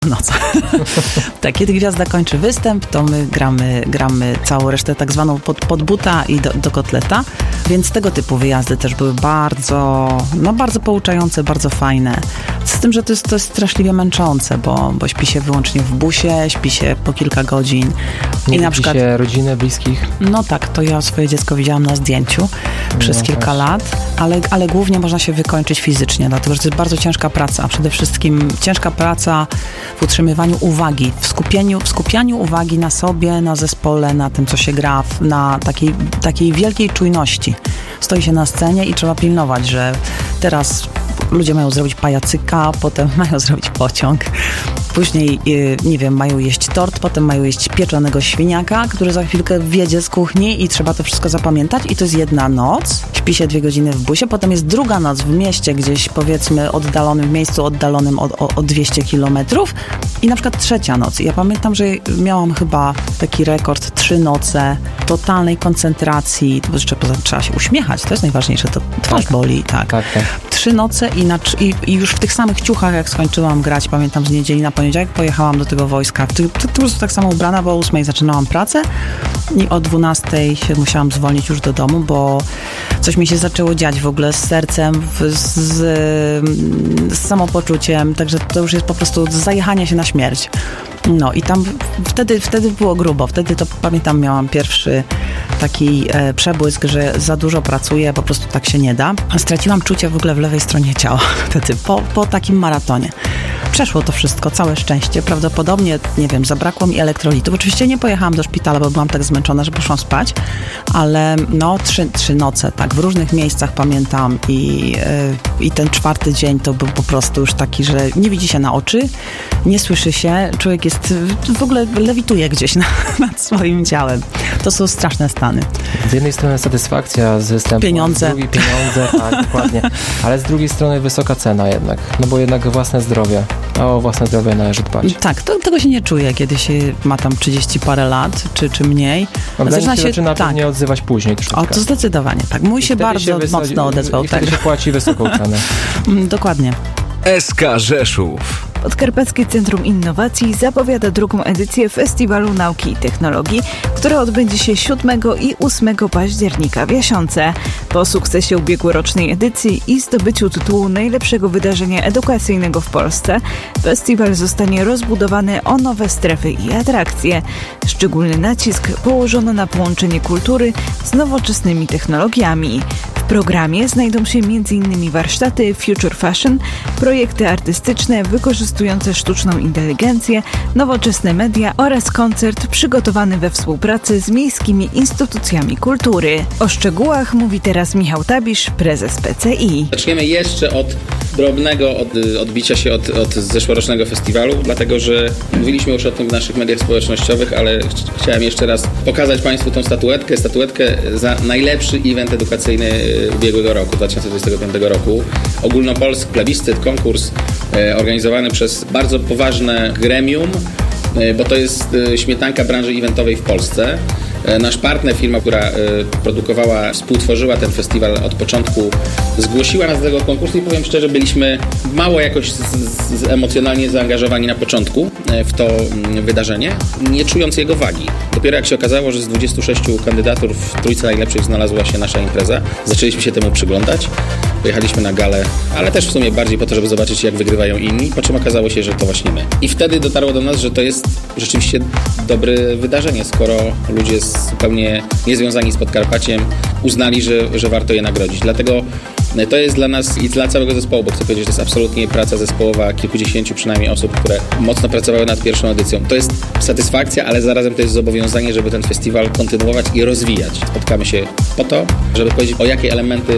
noc. Tak, kiedy gwiazda kończy występ, to my gramy całą resztę tak zwaną pod buta i do kotleta, więc tego typu wyjazdy też były bardzo pouczające, bardzo fajne. Z tym, że to jest straszliwie męczące, bo śpi się wyłącznie w busie, śpi się po kilka godzin. Nie widzi na przykład się rodziny, bliskich? No tak, to ja swoje dziecko widziałam na zdjęciu przez kilka lat, ale głównie można się wykończyć fizycznie, dlatego że to jest bardzo ciężka praca. Przede wszystkim ciężka praca w utrzymywaniu uwagi, w skupianiu uwagi na sobie, na zespole, na tym, co się gra, na takiej wielkiej czujności. Stoi się na scenie i trzeba pilnować, że teraz ludzie mają zrobić pajacyka, potem mają zrobić pociąg, później, nie wiem, mają jeść tort, potem mają jeść pieczonego świniaka, który za chwilkę wjedzie z kuchni i trzeba to wszystko zapamiętać i to jest jedna noc, śpi się 2 godziny w busie, potem jest druga noc w mieście, gdzieś powiedzmy w miejscu oddalonym o 200 kilometrów i na przykład trzecia noc. I ja pamiętam, że miałam chyba taki rekord 3 noce totalnej koncentracji, to jeszcze trzeba się uśmiechać, to jest najważniejsze, to twarz boli, tak. 3 noce i już w tych samych ciuchach, jak skończyłam grać, pamiętam, z niedzieli na poniedziałek pojechałam do tego wojska. Po prostu tak samo ubrana, bo o 8 zaczynałam pracę i o 12 się musiałam zwolnić już do domu, bo coś mi się zaczęło dziać w ogóle z sercem, z samopoczuciem, także to już jest po prostu zajechanie się na śmierć. No i tam wtedy było grubo. Wtedy to pamiętam, miałam pierwszy taki przebłysk, że za dużo pracuję, po prostu tak się nie da. Straciłam czucie w ogóle w lewej stronie ciała wtedy, po takim maratonie. Przeszło to wszystko, całe szczęście. Prawdopodobnie, nie wiem, zabrakło mi elektrolitów. Oczywiście nie pojechałam do szpitala, bo byłam tak zmęczona, że poszłam spać, ale no 3 noce, tak, w różnych miejscach pamiętam i ten 4. dzień to był po prostu już taki, że nie widzi się na oczy, nie słyszy się, człowiek jest, w ogóle lewituje gdzieś nad swoim ciałem. To są straszne stany. Z jednej strony satysfakcja z występu, pieniądze. Z drugiej pieniądze, tak, dokładnie. Ale z drugiej strony wysoka cena jednak, no bo jednak własne zdrowie. A o własne zdrowie należy dbać. Tak, tego się nie czuje, kiedy się ma tam 30 parę lat, czy mniej. Zaczyna pewnie odzywać później troszeczkę. O, to zdecydowanie, tak. Mój się bardzo mocno odezwał. I wtedy się płaci wysoką cenę. Dokładnie. SK Rzeszów. Podkarpackie Centrum Innowacji zapowiada 2. edycję Festiwalu Nauki i Technologii, która odbędzie się 7 i 8 października w Jasionce. Po sukcesie ubiegłorocznej edycji i zdobyciu tytułu najlepszego wydarzenia edukacyjnego w Polsce, festiwal zostanie rozbudowany o nowe strefy i atrakcje. Szczególny nacisk położono na połączenie kultury z nowoczesnymi technologiami. W programie znajdą się m.in. warsztaty Future Fashion, projekty artystyczne wykorzystujące sztuczną inteligencję, nowoczesne media oraz koncert przygotowany we współpracy z miejskimi instytucjami kultury. O szczegółach mówi teraz Michał Tabisz, prezes PCI. Zaczniemy jeszcze od drobnego odbicia się od zeszłorocznego festiwalu, dlatego że mówiliśmy już o tym w naszych mediach społecznościowych, ale chciałem jeszcze raz pokazać Państwu tą statuetkę za najlepszy event edukacyjny ubiegłego roku, 2025 roku. Ogólnopolski plebiscyt, konkurs organizowany przez bardzo poważne gremium, bo to jest śmietanka branży eventowej w Polsce. Nasz partner, firma, która współtworzyła ten festiwal od początku, zgłosiła nas do tego konkursu i powiem szczerze, byliśmy mało jakoś emocjonalnie zaangażowani na początku w to wydarzenie, nie czując jego wagi. Dopiero jak się okazało, że z 26 kandydatur w trójce najlepszych znalazła się nasza impreza, zaczęliśmy się temu przyglądać. Pojechaliśmy na galę, ale też w sumie bardziej po to, żeby zobaczyć, jak wygrywają inni, po czym okazało się, że to właśnie my. I wtedy dotarło do nas, że to jest rzeczywiście dobre wydarzenie, skoro ludzie zupełnie niezwiązani z Podkarpaciem uznali, że warto je nagrodzić. Dlatego to jest dla nas i dla całego zespołu, bo chcę powiedzieć, że to jest absolutnie praca zespołowa, kilkudziesięciu przynajmniej osób, które mocno pracowały nad pierwszą edycją. To jest satysfakcja, ale zarazem to jest zobowiązanie, żeby ten festiwal kontynuować i rozwijać. Spotkamy się po to, żeby powiedzieć, o jakie elementy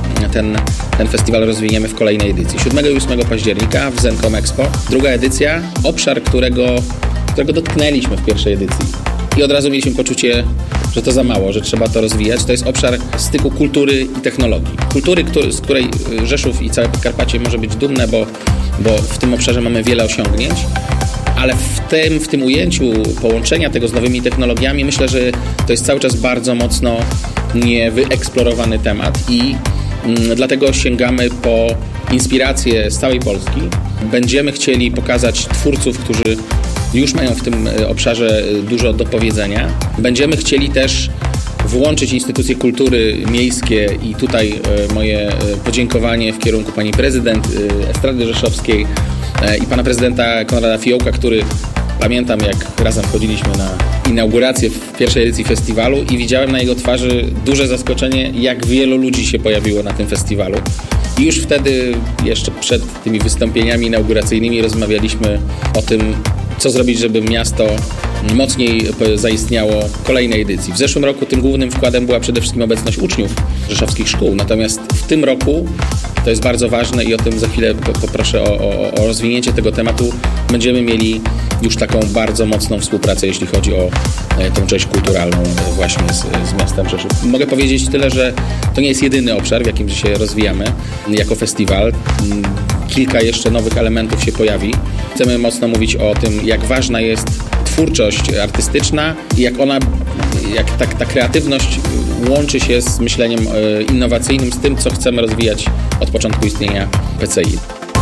ten festiwal rozwiniemy w kolejnej edycji. 7 i 8 października w Zencom Expo. 2. edycja, obszar, którego dotknęliśmy w pierwszej edycji. I od razu mieliśmy poczucie, że to za mało, że trzeba to rozwijać. To jest obszar styku kultury i technologii. Kultury, z której Rzeszów i całe Podkarpacie może być dumne, bo w tym obszarze mamy wiele osiągnięć. Ale w tym ujęciu połączenia tego z nowymi technologiami myślę, że to jest cały czas bardzo mocno niewyeksplorowany temat i Dlatego sięgamy po inspiracje z całej Polski. Będziemy chcieli pokazać twórców, którzy już mają w tym obszarze dużo do powiedzenia. Będziemy chcieli też włączyć instytucje kultury miejskie i tutaj moje podziękowanie w kierunku pani prezydent Estrady Rzeszowskiej i pana prezydenta Konrada Fiołka, który pamiętam, jak razem chodziliśmy na inaugurację w pierwszej edycji festiwalu i widziałem na jego twarzy duże zaskoczenie, jak wielu ludzi się pojawiło na tym festiwalu. I już wtedy, jeszcze przed tymi wystąpieniami inauguracyjnymi, rozmawialiśmy o tym, co zrobić, żeby miasto mocniej zaistniało w kolejnej edycji. W zeszłym roku tym głównym wkładem była przede wszystkim obecność uczniów rzeszowskich szkół, natomiast w tym roku, to jest bardzo ważne i o tym za chwilę poproszę o rozwinięcie tego tematu, będziemy mieli już taką bardzo mocną współpracę, jeśli chodzi o tą część kulturalną właśnie z miastem Rzeszów. Mogę powiedzieć tyle, że to nie jest jedyny obszar, w jakim się rozwijamy jako festiwal. Kilka jeszcze nowych elementów się pojawi. Chcemy mocno mówić o tym, jak ważna jest twórczość artystyczna i jak ta kreatywność łączy się z myśleniem innowacyjnym, z tym, co chcemy rozwijać od początku istnienia PCI.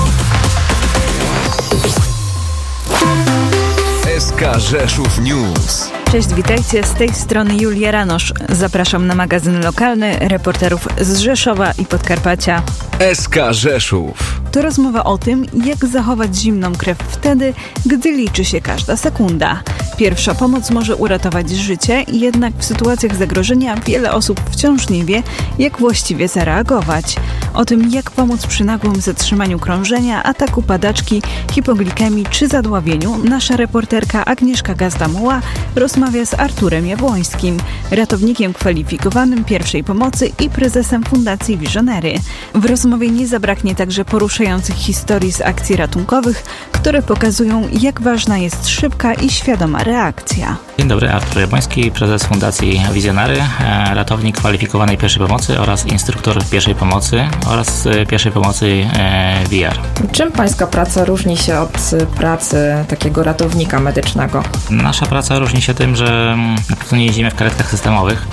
SK Rzeszów News. Cześć, witajcie, z tej strony Julia Ranosz. Zapraszam na magazyn lokalny reporterów z Rzeszowa i Podkarpacia. SK Rzeszów. To rozmowa o tym, jak zachować zimną krew wtedy, gdy liczy się każda sekunda. Pierwsza pomoc może uratować życie, jednak w sytuacjach zagrożenia wiele osób wciąż nie wie, jak właściwie zareagować. O tym, jak pomóc przy nagłym zatrzymaniu krążenia, ataku padaczki, hipoglikemii czy zadławieniu, nasza reporterka Agnieszka Gazda-Muła rozmawia z Arturem Jabłońskim, ratownikiem kwalifikowanym pierwszej pomocy i prezesem Fundacji Visionery. W rozmowie nie zabraknie także poruszających historii z akcji ratunkowych, które pokazują, jak ważna jest szybka i świadoma reakcja. Dzień dobry, Artur Jabłoński, prezes Fundacji Visionery, ratownik kwalifikowanej pierwszej pomocy oraz instruktor pierwszej pomocy oraz pierwszej pomocy VR. Czym pańska praca różni się od pracy takiego ratownika medycznego? Nasza praca różni się tym, że na pewno nie jeździmy w karetkach systemowych.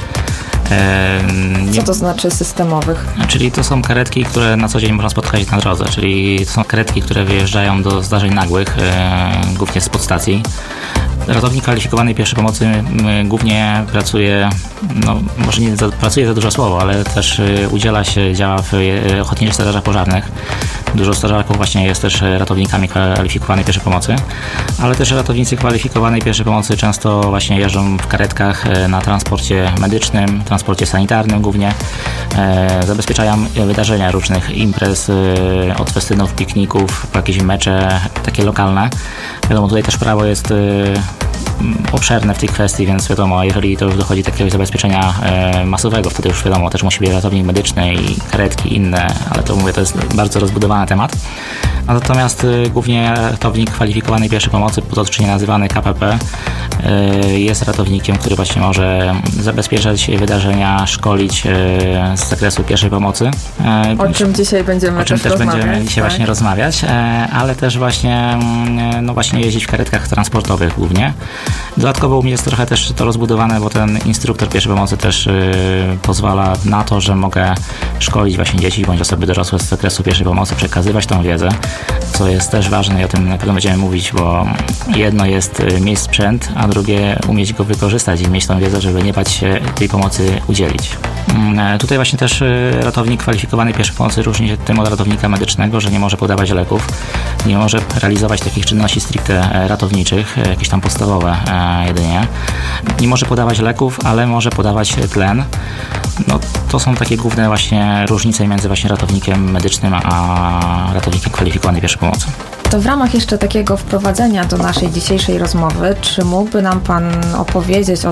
Co to znaczy systemowych? Czyli to są karetki, które na co dzień można spotkać na drodze, czyli to są karetki, które wyjeżdżają do zdarzeń nagłych, głównie z podstacji. Ratownik kwalifikowanej pierwszej pomocy głównie pracuje, może nie pracuje za dużo słowo, ale też działa w ochotniczych strażach pożarnych. Dużo strażaków właśnie jest też ratownikami kwalifikowanej pierwszej pomocy, ale też ratownicy kwalifikowanej pierwszej pomocy często właśnie jeżdżą w karetkach na transporcie medycznym, transporcie sanitarnym głównie. Zabezpieczają wydarzenia różnych imprez, od festynów, pikników, po jakieś mecze takie lokalne. Wiadomo, tutaj też prawo jest obszerne w tej kwestii, więc wiadomo, jeżeli to już dochodzi do takiego zabezpieczenia masowego, wtedy już wiadomo, też musi być ratownik medyczny i karetki inne, ale to mówię, to jest bardzo rozbudowany temat. Natomiast głównie ratownik kwalifikowanej pierwszej pomocy, potocznie nazywany KPP, jest ratownikiem, który właśnie może zabezpieczać wydarzenia, szkolić z zakresu pierwszej pomocy. O czym dzisiaj będziemy dzisiaj właśnie rozmawiać, ale też właśnie jeździć w karetkach transportowych głównie. Dodatkowo u mnie jest trochę też to rozbudowane, bo ten instruktor pierwszej pomocy też pozwala na to, że mogę szkolić właśnie dzieci bądź osoby dorosłe z zakresu pierwszej pomocy, przekazywać tą wiedzę, co jest też ważne i o tym na pewno będziemy mówić, bo jedno jest mieć sprzęt, a drugie umieć go wykorzystać i mieć tą wiedzę, żeby nie bać się tej pomocy udzielić. Tutaj właśnie też ratownik kwalifikowanej pierwszej pomocy różni się tym od ratownika medycznego, że nie może podawać leków, nie może realizować takich czynności stricte ratowniczych, jakieś tam podstawowe jedynie. Nie może podawać leków, ale może podawać tlen. To są takie główne właśnie różnice między właśnie ratownikiem medycznym a ratownikiem kwalifikowanej pierwszej pomocy. To w ramach jeszcze takiego wprowadzenia do naszej dzisiejszej rozmowy, czy mógłby nam Pan opowiedzieć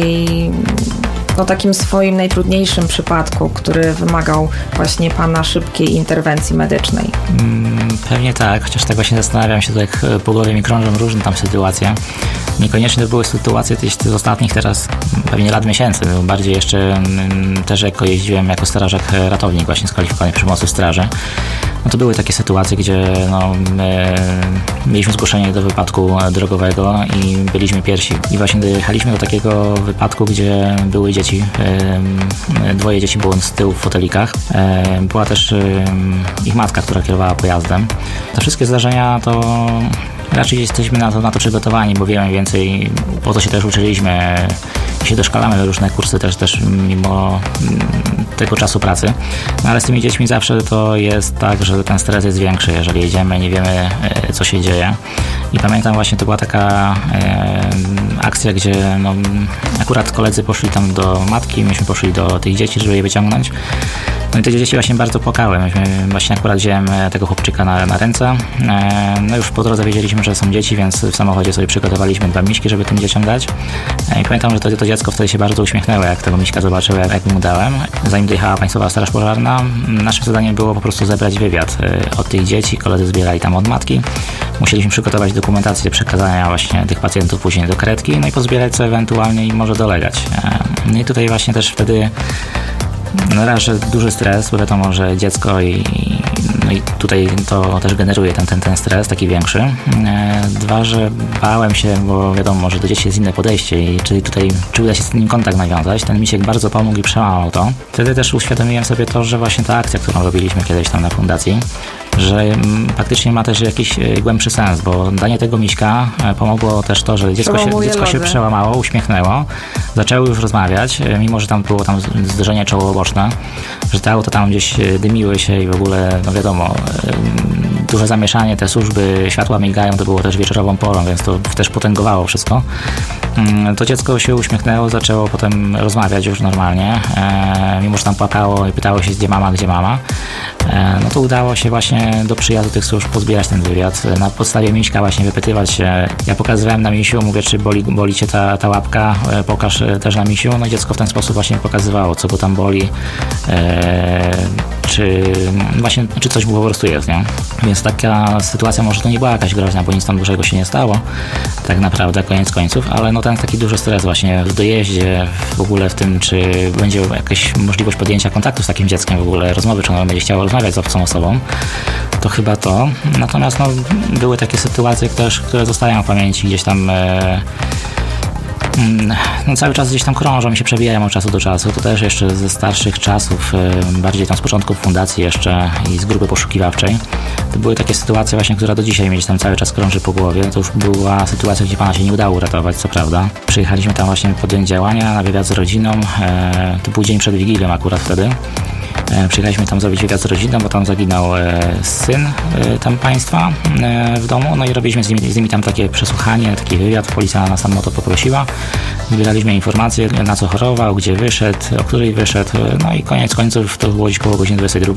o takim swoim najtrudniejszym przypadku, który wymagał właśnie Pana szybkiej interwencji medycznej? Pewnie tak, chociaż tak właśnie zastanawiam się, tak po głowie mi krążą różne tam sytuacje. Niekoniecznie to były sytuacje z ostatnich teraz pewnie lat, miesięcy. Bardziej jeszcze też jako jeździłem jako strażak ratownik właśnie skwalifikowany przy pomocy straży. No to były takie sytuacje, gdzie mieliśmy zgłoszenie do wypadku drogowego i byliśmy pierwsi. I właśnie dojechaliśmy do takiego wypadku, gdzie były dzieci. 2 dzieci było z tyłu w fotelikach. Była też ich matka, która kierowała pojazdem. Te wszystkie zdarzenia to raczej jesteśmy na to przygotowani, bo wiemy więcej, po co się też uczyliśmy, się doszkalamy różne kursy też mimo tego czasu pracy. No ale z tymi dziećmi zawsze to jest tak, że ten stres jest większy, jeżeli jedziemy, nie wiemy, co się dzieje. I pamiętam właśnie, to była taka akcja, gdzie akurat koledzy poszli tam do matki, myśmy poszli do tych dzieci, żeby je wyciągnąć. No i te dzieci właśnie bardzo płakały. Myśmy właśnie akurat wziąłem tego chłopczyka na ręce. No już po drodze wiedzieliśmy, że są dzieci, więc w samochodzie sobie przygotowaliśmy 2 miśki, żeby tym dzieciom dać. I pamiętam, że to dziecko wtedy się bardzo uśmiechnęło, jak tego miśka zobaczyło, jak mu dałem. Zanim dojechała Państwowa Straż Pożarna, naszym zadaniem było po prostu zebrać wywiad od tych dzieci. Koledzy zbierali tam od matki. Musieliśmy przygotować dokumentację przekazania właśnie tych pacjentów później do karetki, no i pozbierać co ewentualnie i może dolegać. No i tutaj właśnie też wtedy raz, że duży stres, bo wiadomo, że dziecko i tutaj to też generuje ten stres taki większy. 2, że bałem się, bo wiadomo, że do dzieci jest inne podejście i czy uda się z nim kontakt nawiązać. Ten misiek bardzo pomógł i przełamał to. Wtedy też uświadomiłem sobie to, że właśnie ta akcja, którą robiliśmy kiedyś tam na fundacji, że faktycznie ma też jakiś głębszy sens, bo danie tego miśka pomogło też to, że dziecko się przełamało, uśmiechnęło, zaczęło już rozmawiać, mimo że tam było zderzenie czołowo-boczne, że te auta tam gdzieś dymiły się i w ogóle, no wiadomo, duże zamieszanie, te służby, światła migają, to było też wieczorową porą, więc to też potęgowało wszystko. To dziecko się uśmiechnęło, zaczęło potem rozmawiać już normalnie, mimo że tam płakało i pytało się, gdzie mama. No to udało się właśnie do przyjazdu tych służb pozbierać ten wywiad. Na podstawie miśka właśnie wypytywać się. Ja pokazywałem na misiu, mówię, czy boli cię ta łapka, pokaż też na misiu. No i dziecko w ten sposób właśnie pokazywało, co go tam boli, czy coś po prostu jest, nie? Więc taka sytuacja może to nie była jakaś groźna, bo nic tam dużego się nie stało, tak naprawdę, koniec końców, ale no ten taki duży stres właśnie w dojeździe, w ogóle w tym, czy będzie jakaś możliwość podjęcia kontaktu z takim dzieckiem, w ogóle rozmowy, czy ono będzie chciało rozmawiać z obcą osobą, to chyba to. Natomiast no, były takie sytuacje też, które zostają w pamięci gdzieś tam cały czas gdzieś tam krążą i się przewijają od czasu do czasu. To też jeszcze ze starszych czasów, bardziej tam z początków fundacji jeszcze i z grupy poszukiwawczej. To były takie sytuacje właśnie, która do dzisiaj gdzieś tam cały czas krąży po głowie. To już była sytuacja, gdzie pana się nie udało uratować, co prawda. Przyjechaliśmy tam właśnie podjąć działania na wywiad z rodziną. To był dzień przed Wigilią akurat wtedy. Przyjechaliśmy tam zrobić wywiad z rodziną, bo tam zaginął syn tam państwa w domu, no i robiliśmy z nimi tam takie przesłuchanie, taki wywiad, policja nas tam o to poprosiła. Zbieraliśmy informacje, na co chorował, gdzie wyszedł, o której wyszedł, no i koniec końców to było dziś koło godziny 22.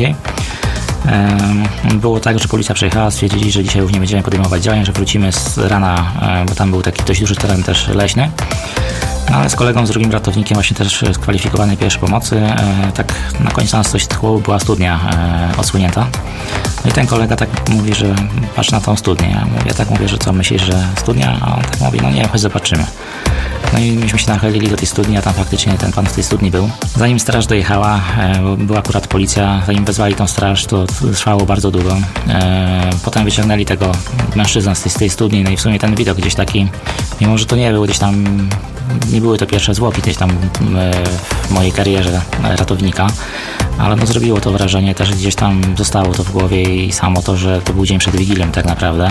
Było tak, że policja przyjechała, stwierdzili, że dzisiaj już nie będziemy podejmować działań, że wrócimy z rana, bo tam był taki dość duży teren też leśny. No, ale z kolegą, z drugim ratownikiem, właśnie też skwalifikowany pierwszej pomocy, tak na końcu nas coś tchło, była studnia odsłonięta. No i ten kolega tak mówi, że patrz na tą studnię. Ja tak mówię, że co, myślisz, że studnia? A on tak mówi, no nie, chodź zobaczymy. No i myśmy się nachylili do tej studni, a tam faktycznie ten pan w tej studni był. Zanim straż dojechała, była akurat policja, zanim wezwali tą straż, to trwało bardzo długo. Potem wyciągnęli tego mężczyznę z tej studni, no i w sumie ten widok gdzieś taki, mimo że to nie był gdzieś tam, nie były to pierwsze zwłoki gdzieś tam w mojej karierze ratownika, ale no zrobiło to wrażenie, też gdzieś tam zostało to w głowie i samo to, że to był dzień przed Wigilią tak naprawdę.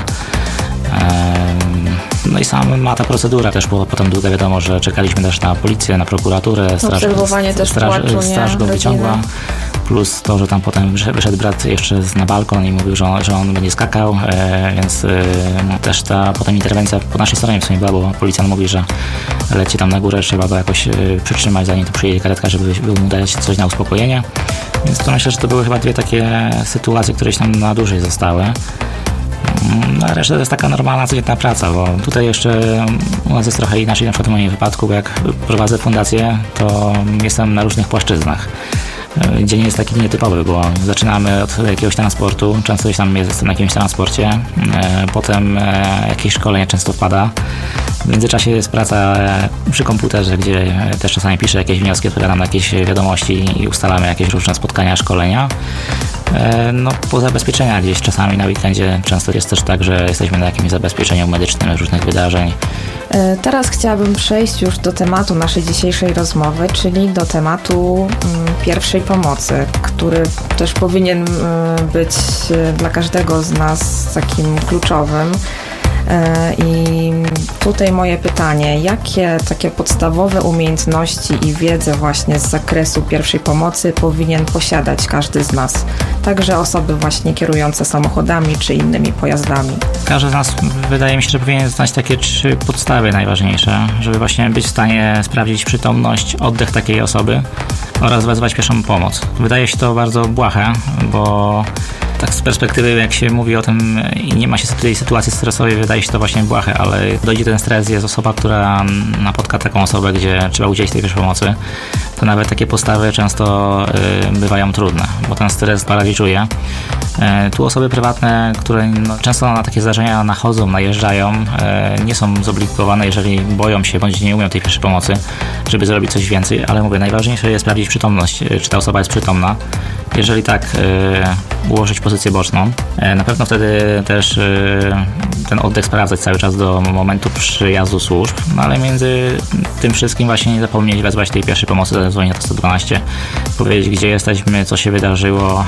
No i sam ma ta procedura też była potem długa, wiadomo, że czekaliśmy też na policję, na prokuraturę, straż go wyciągła. Plus to, że tam potem wyszedł brat jeszcze na balkon i mówił, że on będzie skakał, więc też ta potem interwencja po naszej stronie w sumie była, bo policjant mówi, że leci tam na górę, trzeba go jakoś przytrzymać, zanim tu przyjedzie karetka, żeby mu dać coś na uspokojenie. Więc to myślę, że to były chyba dwie takie sytuacje, które się tam na dłużej zostały. No a reszta to jest taka normalna, codzienna praca, bo tutaj jeszcze u nas jest trochę inaczej, na przykład w moim wypadku, bo jak prowadzę fundację, to jestem na różnych płaszczyznach. Dzień jest taki nietypowy, bo zaczynamy od jakiegoś transportu, często tam jestem na jakimś transporcie, potem jakieś szkolenie często wpada, W międzyczasie jest praca przy komputerze, gdzie też czasami piszę jakieś wnioski, odpowiadam na jakieś wiadomości i ustalamy jakieś różne spotkania, szkolenia. No, po zabezpieczeniach gdzieś czasami na weekendzie często jest też tak, że jesteśmy na jakimś zabezpieczeniu medycznym różnych wydarzeń. Teraz chciałabym przejść już do tematu naszej dzisiejszej rozmowy, czyli do tematu pierwszej pomocy, który też powinien być dla każdego z nas takim kluczowym. I tutaj moje pytanie, jakie takie podstawowe umiejętności i wiedzę właśnie z zakresu pierwszej pomocy powinien posiadać każdy z nas? Także osoby właśnie kierujące samochodami czy innymi pojazdami. Każdy z nas, wydaje mi się, że powinien znać takie 3 podstawy najważniejsze, żeby właśnie być w stanie sprawdzić przytomność, oddech takiej osoby oraz wezwać pierwszą pomoc. Wydaje się to bardzo błahe, bo tak z perspektywy, jak się mówi o tym i nie ma się tej sytuacji stresowej, wydaje się to właśnie błahe, ale dojdzie ten stres, jest osoba, która napotka taką osobę, gdzie trzeba udzielić tej pierwszej pomocy, to nawet takie postawy często bywają trudne, bo ten stres paraliżuje. Tu osoby prywatne, które często na takie zdarzenia nachodzą, najeżdżają, nie są zobligowane, jeżeli boją się bądź nie umieją tej pierwszej pomocy, żeby zrobić coś więcej, ale mówię, najważniejsze jest sprawdzić przytomność, czy ta osoba jest przytomna. Jeżeli tak, ułożyć pozycję boczną. Na pewno wtedy też ten oddech sprawdzać cały czas do momentu przyjazdu służb, no ale między tym wszystkim właśnie nie zapomnieć wezwać tej pierwszej pomocy, zadzwonić na 112, powiedzieć, gdzie jesteśmy, co się wydarzyło,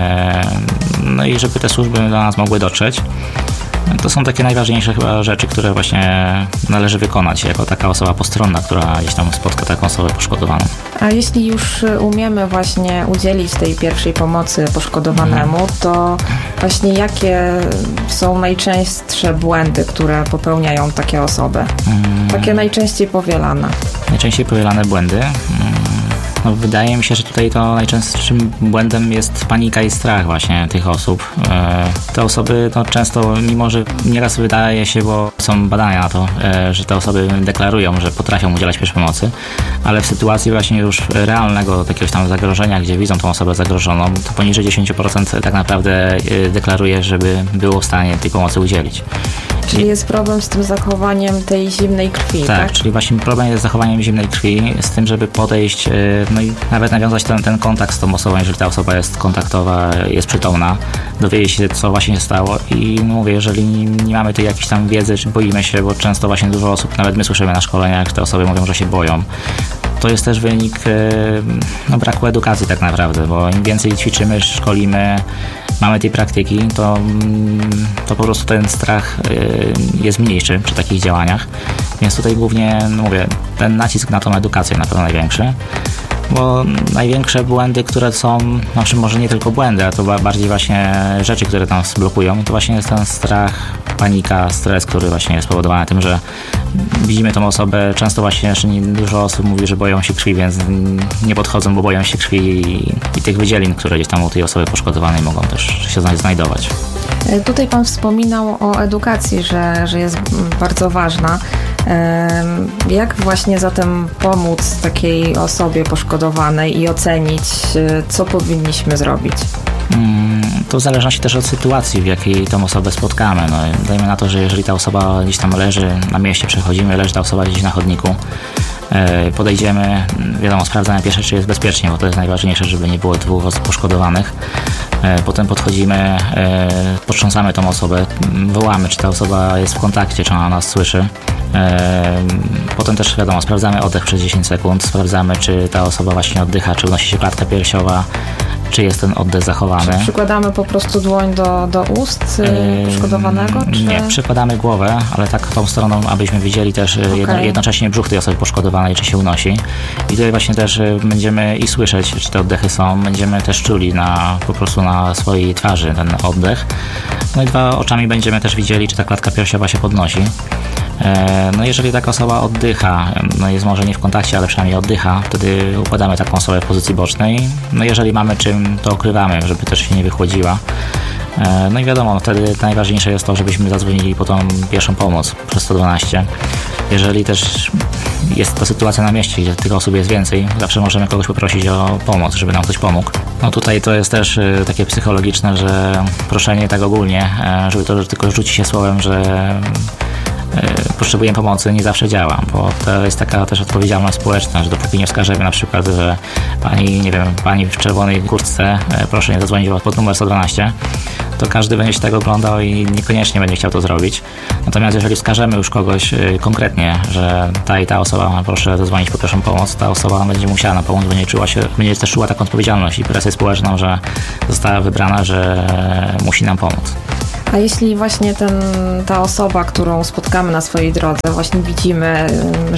no i żeby te służby do nas mogły dotrzeć. To są takie najważniejsze chyba rzeczy, które właśnie należy wykonać jako taka osoba postronna, która gdzieś tam spotka taką osobę poszkodowaną. A jeśli już umiemy właśnie udzielić tej pierwszej pomocy poszkodowanemu, to właśnie jakie są najczęstsze błędy, które popełniają takie osoby? Takie najczęściej powielane. Najczęściej powielane błędy? No, wydaje mi się, że tutaj to najczęstszym błędem jest panika i strach właśnie tych osób. Te osoby często, mimo że nieraz wydaje się, bo są badania na to, że te osoby deklarują, że potrafią udzielać pierwszej pomocy, ale w sytuacji właśnie już realnego jakiegoś tam zagrożenia, gdzie widzą tą osobę zagrożoną, to poniżej 10% tak naprawdę deklaruje, żeby było w stanie tej pomocy udzielić. Czyli jest problem z tym zachowaniem tej zimnej krwi, tak? Czyli właśnie problem jest z zachowaniem zimnej krwi, z tym, żeby podejść, no i nawet nawiązać ten kontakt z tą osobą, jeżeli ta osoba jest kontaktowa, jest przytomna, dowiedzieć się, co właśnie się stało i mówię, jeżeli nie mamy tej jakiejś tam wiedzy, czy boimy się, bo często właśnie dużo osób, nawet my słyszymy na szkoleniach, że te osoby mówią, że się boją. To jest też wynik braku edukacji tak naprawdę, bo im więcej ćwiczymy, szkolimy, mamy tej praktyki, to po prostu ten strach jest mniejszy przy takich działaniach. Więc tutaj głównie, mówię, ten nacisk na tą edukację na pewno największy. Bo największe błędy, które są, znaczy może nie tylko błędy, a to bardziej właśnie rzeczy, które tam blokują, to właśnie jest ten strach, panika, stres, który właśnie jest spowodowany tym, że widzimy tą osobę, często właśnie jeszcze dużo osób mówi, że boją się krwi, więc nie podchodzą, bo boją się krwi i tych wydzielin, które gdzieś tam u tej osoby poszkodowanej mogą też się znajdować. Tutaj Pan wspominał o edukacji, że jest bardzo ważna. Jak właśnie zatem pomóc takiej osobie poszkodowanej i ocenić, co powinniśmy zrobić? To w zależności też od sytuacji, w jakiej tą osobę spotkamy. No, dajmy na to, że jeżeli ta osoba gdzieś tam leży na mieście, przechodzimy, leży ta osoba gdzieś na chodniku, podejdziemy, wiadomo, sprawdzamy pierwsze, czy jest bezpiecznie, bo to jest najważniejsze, żeby nie było 2 osób poszkodowanych. Potem podchodzimy, potrząsamy tą osobę, wołamy, czy ta osoba jest w kontakcie, czy ona nas słyszy. Potem też, wiadomo, sprawdzamy oddech przez 10 sekund, sprawdzamy, czy ta osoba właśnie oddycha, czy unosi się klatka piersiowa, czy jest ten oddech zachowany. Czy przykładamy po prostu dłoń do ust poszkodowanego? Czy... Nie, przykładamy głowę, ale tak tą stroną, abyśmy widzieli też jednocześnie brzuch tej osoby poszkodowanej, czy się unosi. I tutaj właśnie też będziemy i słyszeć, czy te oddechy są, będziemy też czuli po prostu na swojej twarzy ten oddech. No i 2 oczami będziemy też widzieli, czy ta klatka piersiowa się podnosi. No jeżeli taka osoba oddycha, no jest może nie w kontakcie, ale przynajmniej oddycha, wtedy układamy taką osobę w pozycji bocznej. No jeżeli mamy czym, to okrywamy, żeby też się nie wychłodziła. No i wiadomo, wtedy najważniejsze jest to, żebyśmy zadzwonili po tą pierwszą pomoc przez 112. Jeżeli też jest to sytuacja na mieście, gdzie tych osób jest więcej, zawsze możemy kogoś poprosić o pomoc, żeby nam ktoś pomógł. No tutaj to jest też takie psychologiczne, że proszenie tak ogólnie, żeby to tylko rzuci się słowem, że potrzebujemy pomocy, nie zawsze działa, bo to jest taka też odpowiedzialność społeczna, że dopóki nie wskażemy na przykład, że pani w czerwonej kurtce, proszę nie zadzwonić pod numer 112, to każdy będzie się tego oglądał i niekoniecznie będzie chciał to zrobić. Natomiast jeżeli wskażemy już kogoś konkretnie, że ta i ta osoba, proszę zadzwonić po pierwszą pomoc, ta osoba będzie musiała nam pomóc, będzie też czuła taką odpowiedzialność i presję społeczną, że została wybrana, że musi nam pomóc. A jeśli właśnie ta osoba, którą spotkamy na swojej drodze, właśnie widzimy,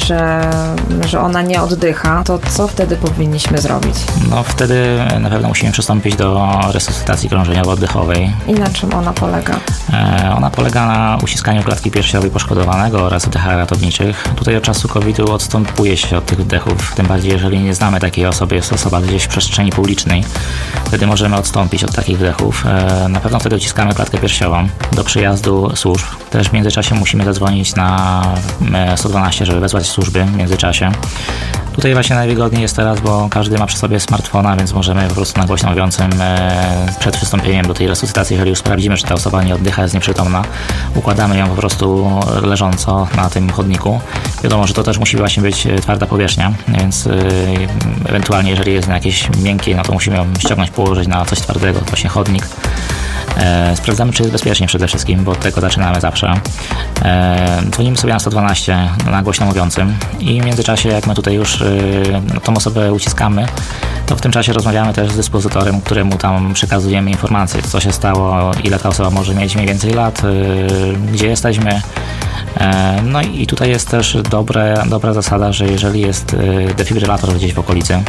że ona nie oddycha, to co wtedy powinniśmy zrobić? No wtedy na pewno musimy przystąpić do resuscytacji krążeniowo-oddechowej. I na czym ona polega? Ona polega na uciskaniu klatki piersiowej poszkodowanego oraz wdechach ratowniczych. Tutaj od czasu COVID-u odstępuje się od tych wdechów, tym bardziej jeżeli nie znamy takiej osoby, jest osoba gdzieś w przestrzeni publicznej. Wtedy możemy odstąpić od takich wdechów. Na pewno wtedy uciskamy klatkę piersiową do przyjazdu służb. Też w międzyczasie musimy zadzwonić na 112, żeby wezwać służby w międzyczasie. Tutaj właśnie najwygodniej jest teraz, bo każdy ma przy sobie smartfona, więc możemy po prostu na głośno mówiącym przed przystąpieniem do tej resuscytacji, jeżeli już sprawdzimy, czy ta osoba nie oddycha, jest nieprzytomna, układamy ją po prostu leżąco na tym chodniku. Wiadomo, że to też musi właśnie być twarda powierzchnia, więc ewentualnie jeżeli jest na jakieś miękkie, no to musimy ją ściągnąć, położyć na coś twardego, właśnie chodnik. Sprawdzamy, czy jest bezpiecznie przede wszystkim, bo od tego zaczynamy zawsze. Dzwonimy sobie na 112 na głośno mówiącym i w międzyczasie, jak my tutaj już tą osobę uciskamy, to w tym czasie rozmawiamy też z dyspozytorem, któremu tam przekazujemy informacje, co się stało, ile ta osoba może mieć mniej więcej lat, gdzie jesteśmy. No i tutaj jest też dobra zasada, że jeżeli jest defibrylator gdzieś w okolicy,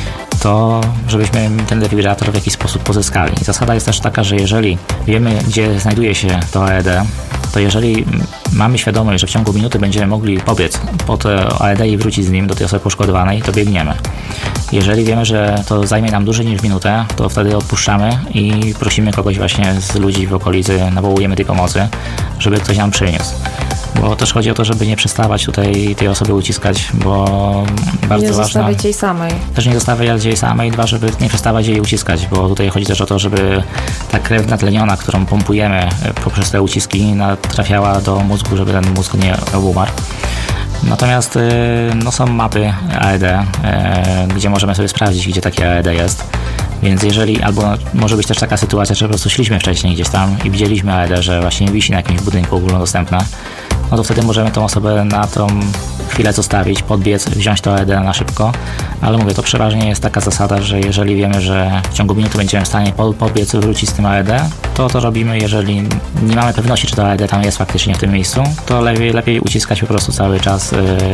to żebyśmy ten defibrylator w jakiś sposób pozyskali. Zasada jest też taka, że jeżeli wiemy, gdzie znajduje się to AED, to jeżeli mamy świadomość, że w ciągu minuty będziemy mogli pobiec pod AED i wrócić z nim do tej osoby poszkodowanej, to biegniemy. Jeżeli wiemy, że to zajmie nam dłużej niż minutę, to wtedy odpuszczamy i prosimy kogoś właśnie z ludzi w okolicy, nawołujemy tej pomocy, żeby ktoś nam przyniósł. Bo też chodzi o to, żeby nie przestawać tutaj tej osoby uciskać, bo bardzo ważne. Nie zostawiać jej samej. Też nie zostawiać jej samej, żeby nie przestawać jej uciskać, bo tutaj chodzi też o to, żeby ta krew natleniona, którą pompujemy poprzez te uciski, trafiała do mózgu, żeby ten mózg nie obumarł. Natomiast są mapy AED, gdzie możemy sobie sprawdzić, gdzie takie AED jest. Więc albo może być też taka sytuacja, że po prostu szliśmy wcześniej gdzieś tam i widzieliśmy AED, że właśnie wisi na jakimś budynku ogólnodostępne, no to wtedy możemy tą osobę na tą chwilę zostawić, podbiec, wziąć to AED na szybko, ale mówię, to przeważnie jest taka zasada, że jeżeli wiemy, że w ciągu minuty będziemy w stanie podbiec, wrócić z tym AED, to robimy. Jeżeli nie mamy pewności, czy to AED tam jest faktycznie w tym miejscu, to lepiej uciskać po prostu cały czas,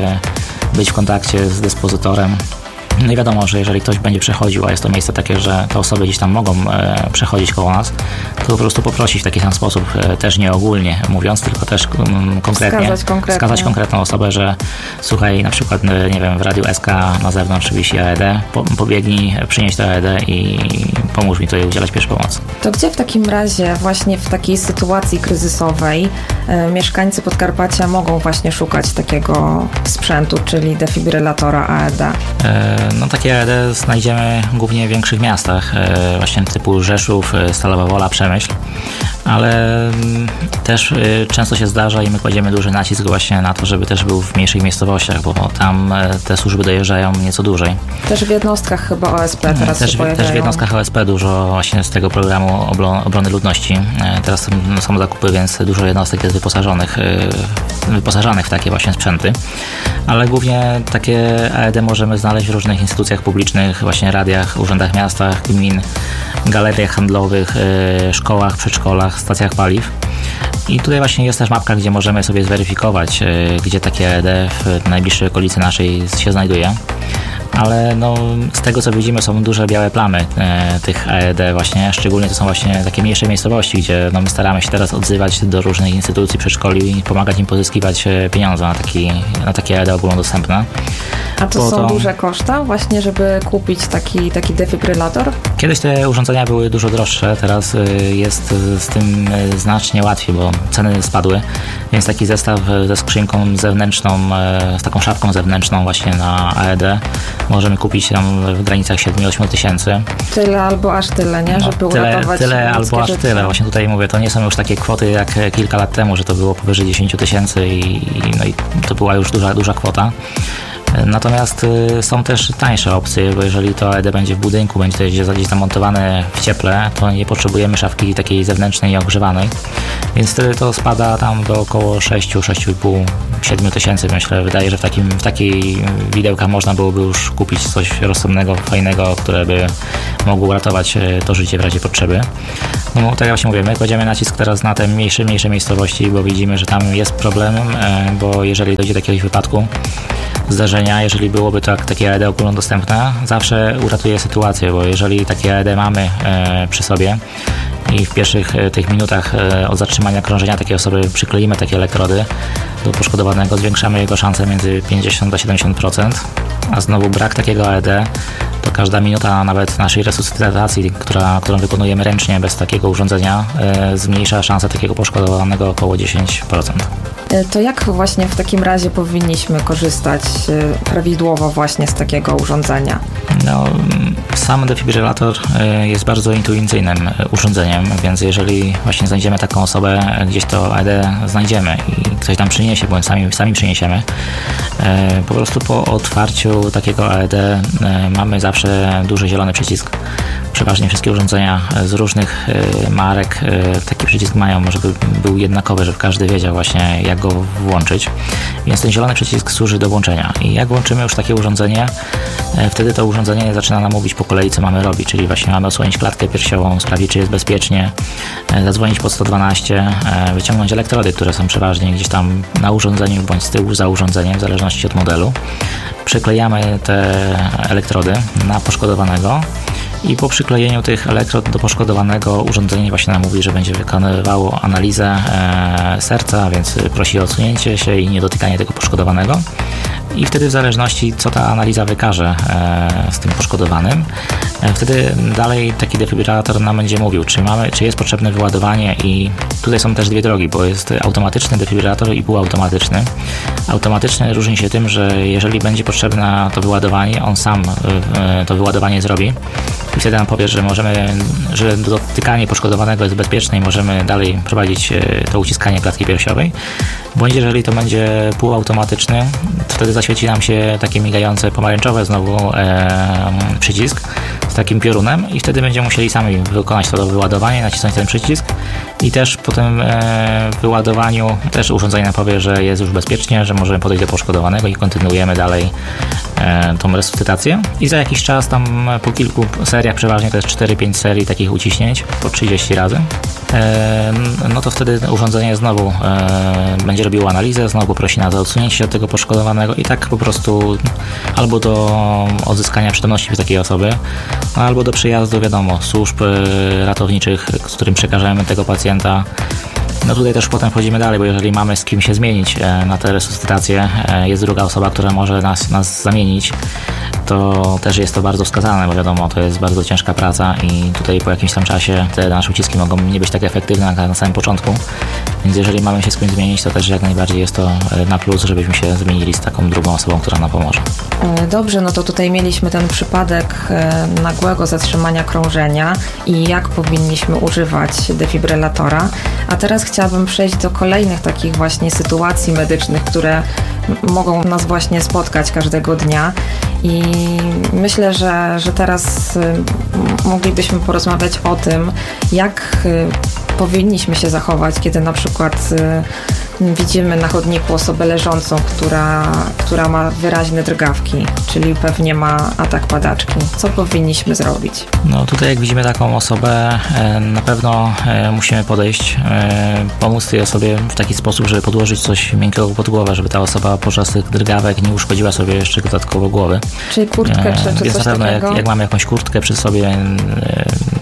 być w kontakcie z dyspozytorem. No i wiadomo, że jeżeli ktoś będzie przechodził, a jest to miejsce takie, że te osoby gdzieś tam mogą przechodzić koło nas, to po prostu poprosić w taki sam sposób, też nie ogólnie mówiąc, tylko też konkretnie wskazać konkretną osobę, że słuchaj, na przykład, nie wiem, w Radiu SK na zewnątrz wisi AED, pobiegnij, przynieś to AED i pomóż mi tutaj udzielać pierwszej pomocy. To gdzie w takim razie właśnie w takiej sytuacji kryzysowej mieszkańcy Podkarpacia mogą właśnie szukać takiego sprzętu, czyli defibrylatora AED? No takie AED znajdziemy głównie w większych miastach, właśnie typu Rzeszów, Stalowa Wola, Przemyśl, ale też często się zdarza i my kładziemy duży nacisk właśnie na to, żeby też był w mniejszych miejscowościach, bo tam te służby dojeżdżają nieco dłużej. Też w jednostkach chyba OSP teraz się pojawiają. Też w jednostkach OSP dużo właśnie z tego programu obrony ludności. Teraz są zakupy, więc dużo jednostek jest wyposażonych w takie właśnie sprzęty, ale głównie takie AED możemy znaleźć w różnych instytucjach publicznych, właśnie radiach, urzędach miasta, gmin, galeriach handlowych, szkołach, przedszkolach, stacjach paliw. I tutaj właśnie jest też mapka, gdzie możemy sobie zweryfikować, gdzie takie AED w najbliższej okolicy naszej się znajduje. Ale z tego co widzimy, są duże białe plamy tych AED właśnie, szczególnie to są właśnie takie mniejsze miejscowości, gdzie my staramy się teraz odzywać do różnych instytucji, przedszkoli i pomagać im pozyskiwać pieniądze na takie AED ogólnodostępne. A to są duże koszta właśnie, żeby kupić taki defibrylator? Kiedyś te urządzenia były dużo droższe, teraz jest z tym znacznie łatwiej, bo ceny spadły, więc taki zestaw ze skrzynką zewnętrzną, z taką szafką zewnętrzną właśnie na AED możemy kupić tam w granicach 7-8 tysięcy. Tyle albo aż tyle, nie? Żeby uratować tyle albo aż życie. tyle. Właśnie tutaj mówię, to nie są już takie kwoty jak kilka lat temu, że to było powyżej 10 tysięcy i to była już duża kwota. Natomiast są też tańsze opcje, bo jeżeli to LED będzie w budynku, będzie gdzieś zamontowane w cieple, to nie potrzebujemy szafki takiej zewnętrznej i ogrzewanej, więc wtedy to spada tam do około 6,5, 7 tysięcy, myślę. Wydaje, że w takiej widełkach można byłoby już kupić coś rozsądnego, fajnego, które by mogło uratować to życie w razie potrzeby. No tak jak właśnie mówię, my kładziemy nacisk teraz na te mniejsze miejscowości, bo widzimy, że tam jest problem, bo jeżeli dojdzie do jakiegoś wypadku, zdarzenia, jeżeli byłoby takie LED ogólnodostępne, zawsze uratuje sytuację, bo jeżeli takie LED mamy przy sobie i w pierwszych tych minutach od zatrzymania krążenia takiej osoby przykleimy takie elektrody do poszkodowanego, zwiększamy jego szanse między 50 a 70%, a znowu brak takiego LED, to każda minuta nawet naszej resuscytacji, którą wykonujemy ręcznie bez takiego urządzenia, zmniejsza szansę takiego poszkodowanego około 10%. To jak właśnie w takim razie powinniśmy korzystać prawidłowo właśnie z takiego urządzenia? No, sam defibrylator jest bardzo intuicyjnym urządzeniem, więc jeżeli właśnie znajdziemy taką osobę, gdzieś to LED znajdziemy i ktoś tam przyniesie, bądź sami przyniesiemy, po prostu po otwarciu takiego LED mamy zawsze duży zielony przycisk. Przeważnie wszystkie urządzenia z różnych marek taki przycisk mają, żeby był jednakowy, żeby każdy wiedział właśnie, jak go włączyć. Więc ten zielony przycisk służy do włączenia. I jak włączymy już takie urządzenie, wtedy to urządzenie zaczyna nam mówić po kolei, co mamy robić. Czyli właśnie mamy odsłonić klatkę piersiową, sprawdzić, czy jest bezpiecznie, zadzwonić pod 112, wyciągnąć elektrody, które są przeważnie gdzieś tam na urządzeniu bądź z tyłu za urządzeniem, w zależności od modelu. Przyklejamy te elektrody na poszkodowanego i po przyklejeniu tych elektrod do poszkodowanego urządzenie właśnie nam mówi, że będzie wykonywało analizę serca, więc prosi o odsunięcie się i niedotykanie tego poszkodowanego. I wtedy w zależności, co ta analiza wykaże z tym poszkodowanym, wtedy dalej taki defibrylator nam będzie mówił, czy jest potrzebne wyładowanie i tutaj są też dwie drogi, bo jest automatyczny defibrylator i półautomatyczny. Automatyczny różni się tym, że jeżeli będzie potrzebne to wyładowanie, on sam to wyładowanie zrobi i wtedy nam powie, że dotykanie poszkodowanego jest bezpieczne i możemy dalej prowadzić to uciskanie klatki piersiowej. Bądź jeżeli to będzie półautomatyczny, to wtedy zaświeci nam się takie migające pomarańczowe znowu przycisk z takim piorunem i wtedy będziemy musieli sami wykonać to wyładowanie, nacisnąć ten przycisk i też po tym wyładowaniu też urządzenie nam powie, że jest już bezpiecznie, że możemy podejść do poszkodowanego i kontynuujemy dalej tą resuscytację. I za jakiś czas, tam po kilku seriach, przeważnie to jest 4-5 serii takich uciśnięć po 30 razy, no to wtedy urządzenie znowu będzie robiło analizę, znowu poprosi nas o odsunięcie się od tego poszkodowanego i tak po prostu albo do odzyskania przytomności takiej osoby, albo do przyjazdu, wiadomo, służb ratowniczych, z którym przekażemy tego pacjenta. No tutaj też potem wchodzimy dalej, bo jeżeli mamy z kim się zmienić na tę resuscytację, jest druga osoba, która może nas zamienić, to też jest to bardzo wskazane, bo wiadomo, to jest bardzo ciężka praca i tutaj po jakimś tam czasie te nasze uciski mogą nie być tak efektywne jak na samym początku, więc jeżeli mamy się z kimś zmienić, to też jak najbardziej jest to na plus, żebyśmy się zmienili z taką drugą osobą, która nam pomoże. Dobrze, no to tutaj mieliśmy ten przypadek nagłego zatrzymania krążenia i jak powinniśmy używać defibrylatora, a teraz chciałabym przejść do kolejnych takich właśnie sytuacji medycznych, które mogą nas właśnie spotkać każdego dnia i myślę, że teraz moglibyśmy porozmawiać o tym, jak powinniśmy się zachować, kiedy na przykład widzimy na chodniku osobę leżącą, która ma wyraźne drgawki, czyli pewnie ma atak padaczki. Co powinniśmy zrobić? No tutaj jak widzimy taką osobę, na pewno musimy podejść, pomóc tej osobie w taki sposób, żeby podłożyć coś miękkiego pod głowę, żeby ta osoba podczas tych drgawek nie uszkodziła sobie jeszcze dodatkowo głowy. Czyli kurtkę czy więc coś na pewno takiego? jak mamy jakąś kurtkę przy sobie,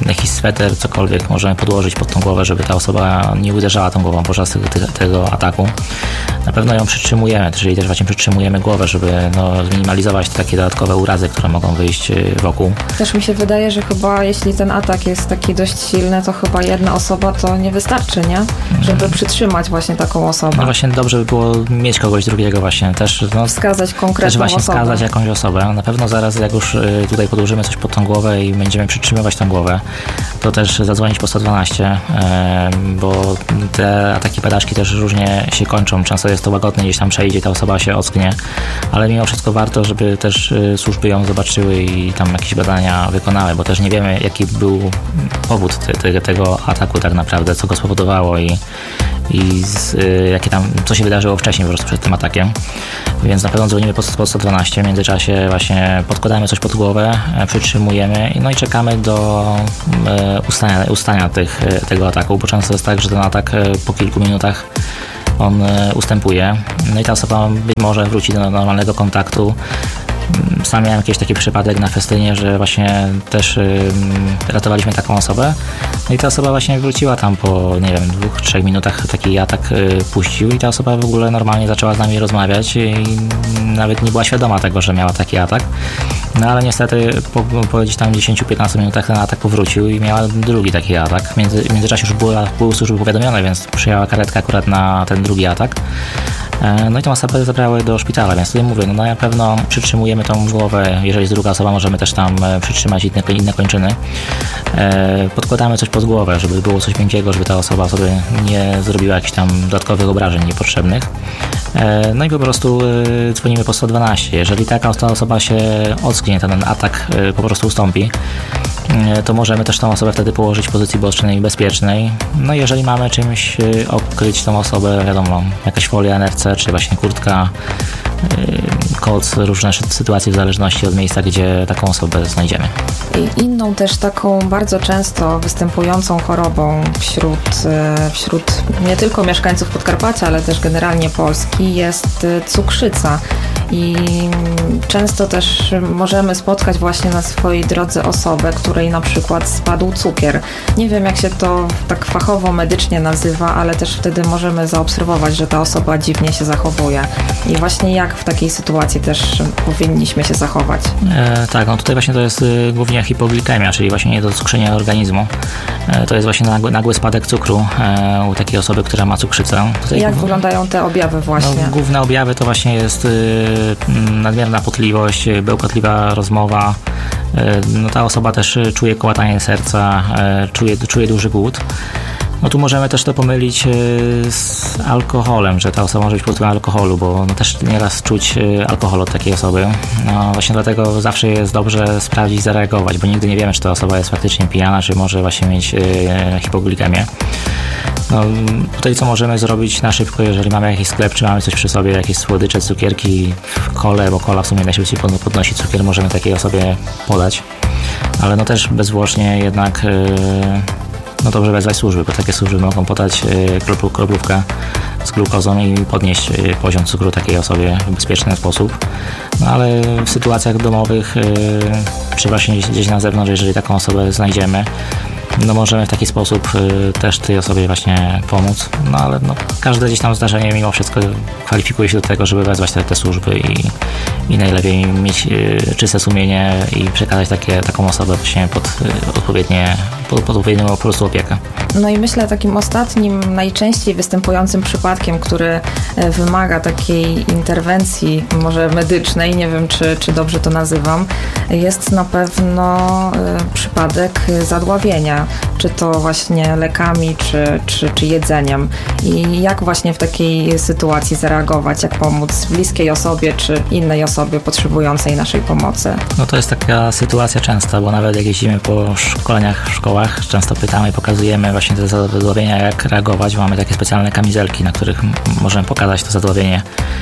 jakiś sweter, cokolwiek możemy podłożyć pod tą głowę, żeby ta osoba nie uderzała tą głową podczas tego ataku. Na pewno ją przytrzymujemy, czyli też właśnie przytrzymujemy głowę, żeby zminimalizować takie dodatkowe urazy, które mogą wyjść wokół. Też mi się wydaje, że chyba jeśli ten atak jest taki dość silny, to chyba jedna osoba to nie wystarczy, nie? Żeby przytrzymać właśnie taką osobę. No właśnie dobrze by było mieć kogoś drugiego właśnie, też wskazać konkretną też właśnie osobę. wskazać jakąś osobę. Na pewno zaraz jak już tutaj podłożymy coś pod tą głowę i będziemy przytrzymywać tą głowę, to też zadzwonić po 112, bo te ataki padaczki też różnie się kończą. Często jest to łagodne, gdzieś tam przejdzie, ta osoba się ocknie, ale mimo wszystko warto, żeby też służby ją zobaczyły i tam jakieś badania wykonały, bo też nie wiemy, jaki był powód tego ataku tak naprawdę, co go spowodowało i co się wydarzyło wcześniej po prostu przed tym atakiem. Więc na pewno dzwonimy po 112, w międzyczasie właśnie podkładamy coś pod głowę, przytrzymujemy i czekamy do ustania tego ataku, bo często jest tak, że ten atak po kilku minutach on ustępuje. No i ta osoba być może wróci do normalnego kontaktu. Sam miałem jakiś taki przypadek na festynie, że właśnie też ratowaliśmy taką osobę. No i ta osoba właśnie wróciła tam po, 2-3 minutach taki atak puścił i ta osoba w ogóle normalnie zaczęła z nami rozmawiać i nawet nie była świadoma tego, że miała taki atak. No ale niestety po gdzieś tam 10-15 minutach ten atak powrócił i miała drugi taki atak. W międzyczasie już były służby powiadomione, więc przyjęła karetka akurat na ten drugi atak. No i tą osobę zabrały do szpitala, więc tutaj mówię, na pewno przytrzymujemy tą głowę, jeżeli jest druga osoba, możemy też tam przytrzymać inne kończyny. Podkładamy coś pod głowę, żeby było coś miękkiego, żeby ta osoba sobie nie zrobiła jakichś tam dodatkowych obrażeń niepotrzebnych. No i po prostu dzwonimy po 112. Jeżeli taka osoba się ocknie, ten atak po prostu ustąpi, to możemy też tą osobę wtedy położyć w pozycji bocznej i bezpiecznej. No i jeżeli mamy czymś okryć tą osobę, wiadomo, jakaś folia NRC, czy właśnie kurtka, koc, różne sytuacje w zależności od miejsca, gdzie taką osobę znajdziemy. I inną też taką bardzo często występującą chorobą wśród nie tylko mieszkańców Podkarpacia, ale też generalnie Polski jest cukrzyca. I często też możemy spotkać właśnie na swojej drodze osobę, której na przykład spadł cukier. Nie wiem, jak się to tak fachowo medycznie nazywa, ale też wtedy możemy zaobserwować, że ta osoba dziwnie się zachowuje. I właśnie jak w takiej sytuacji też powinniśmy się zachować? Tak, tutaj właśnie to jest głównie hipoglikemia, czyli właśnie niedocukrzenie organizmu. To jest właśnie nagły spadek cukru u takiej osoby, która ma cukrzycę. Jak wyglądają te objawy właśnie? Główne objawy to właśnie jest nadmierna potliwość, bełkotliwa rozmowa. Ta osoba też czuje kołatanie serca, czuje duży głód. Tu możemy też to pomylić z alkoholem, że ta osoba może być pod wpływem alkoholu, bo też nieraz czuć alkohol od takiej osoby. Właśnie dlatego zawsze jest dobrze sprawdzić, zareagować, bo nigdy nie wiemy, czy ta osoba jest faktycznie pijana, czy może właśnie mieć hipoglikemię. Tutaj co możemy zrobić na szybko, jeżeli mamy jakiś sklep, czy mamy coś przy sobie, jakieś słodycze, cukierki, kolę, bo kola w sumie najszybciej podnosi cukier, możemy takiej osobie podać, ale też bezzwłocznie jednak dobrze wezwać służby, bo takie służby mogą podać kroplówkę z glukozą i podnieść poziom cukru takiej osobie w bezpieczny sposób. Ale w sytuacjach domowych, czy właśnie gdzieś na zewnątrz, jeżeli taką osobę znajdziemy, możemy w taki sposób też tej osobie właśnie pomóc. Ale każde gdzieś tam zdarzenie mimo wszystko kwalifikuje się do tego, żeby wezwać te służby i najlepiej mieć czyste sumienie i przekazać taką osobę właśnie pod odpowiednią po prostu opiekę. I myślę takim ostatnim, najczęściej występującym przypadkiem, który wymaga takiej interwencji może medycznej, nie wiem czy dobrze to nazywam, jest na pewno przypadek zadławienia, czy to właśnie lekami, czy jedzeniem. I jak właśnie w takiej sytuacji zareagować, jak pomóc bliskiej osobie, czy innej osobie potrzebującej naszej pomocy? To jest taka sytuacja częsta, bo nawet jak jeździmy po szkoleniach w szkołach, często pytamy i pokazujemy właśnie te zadławienia, jak reagować. Mamy takie specjalne kamizelki, na których możemy pokazać to zadławienie.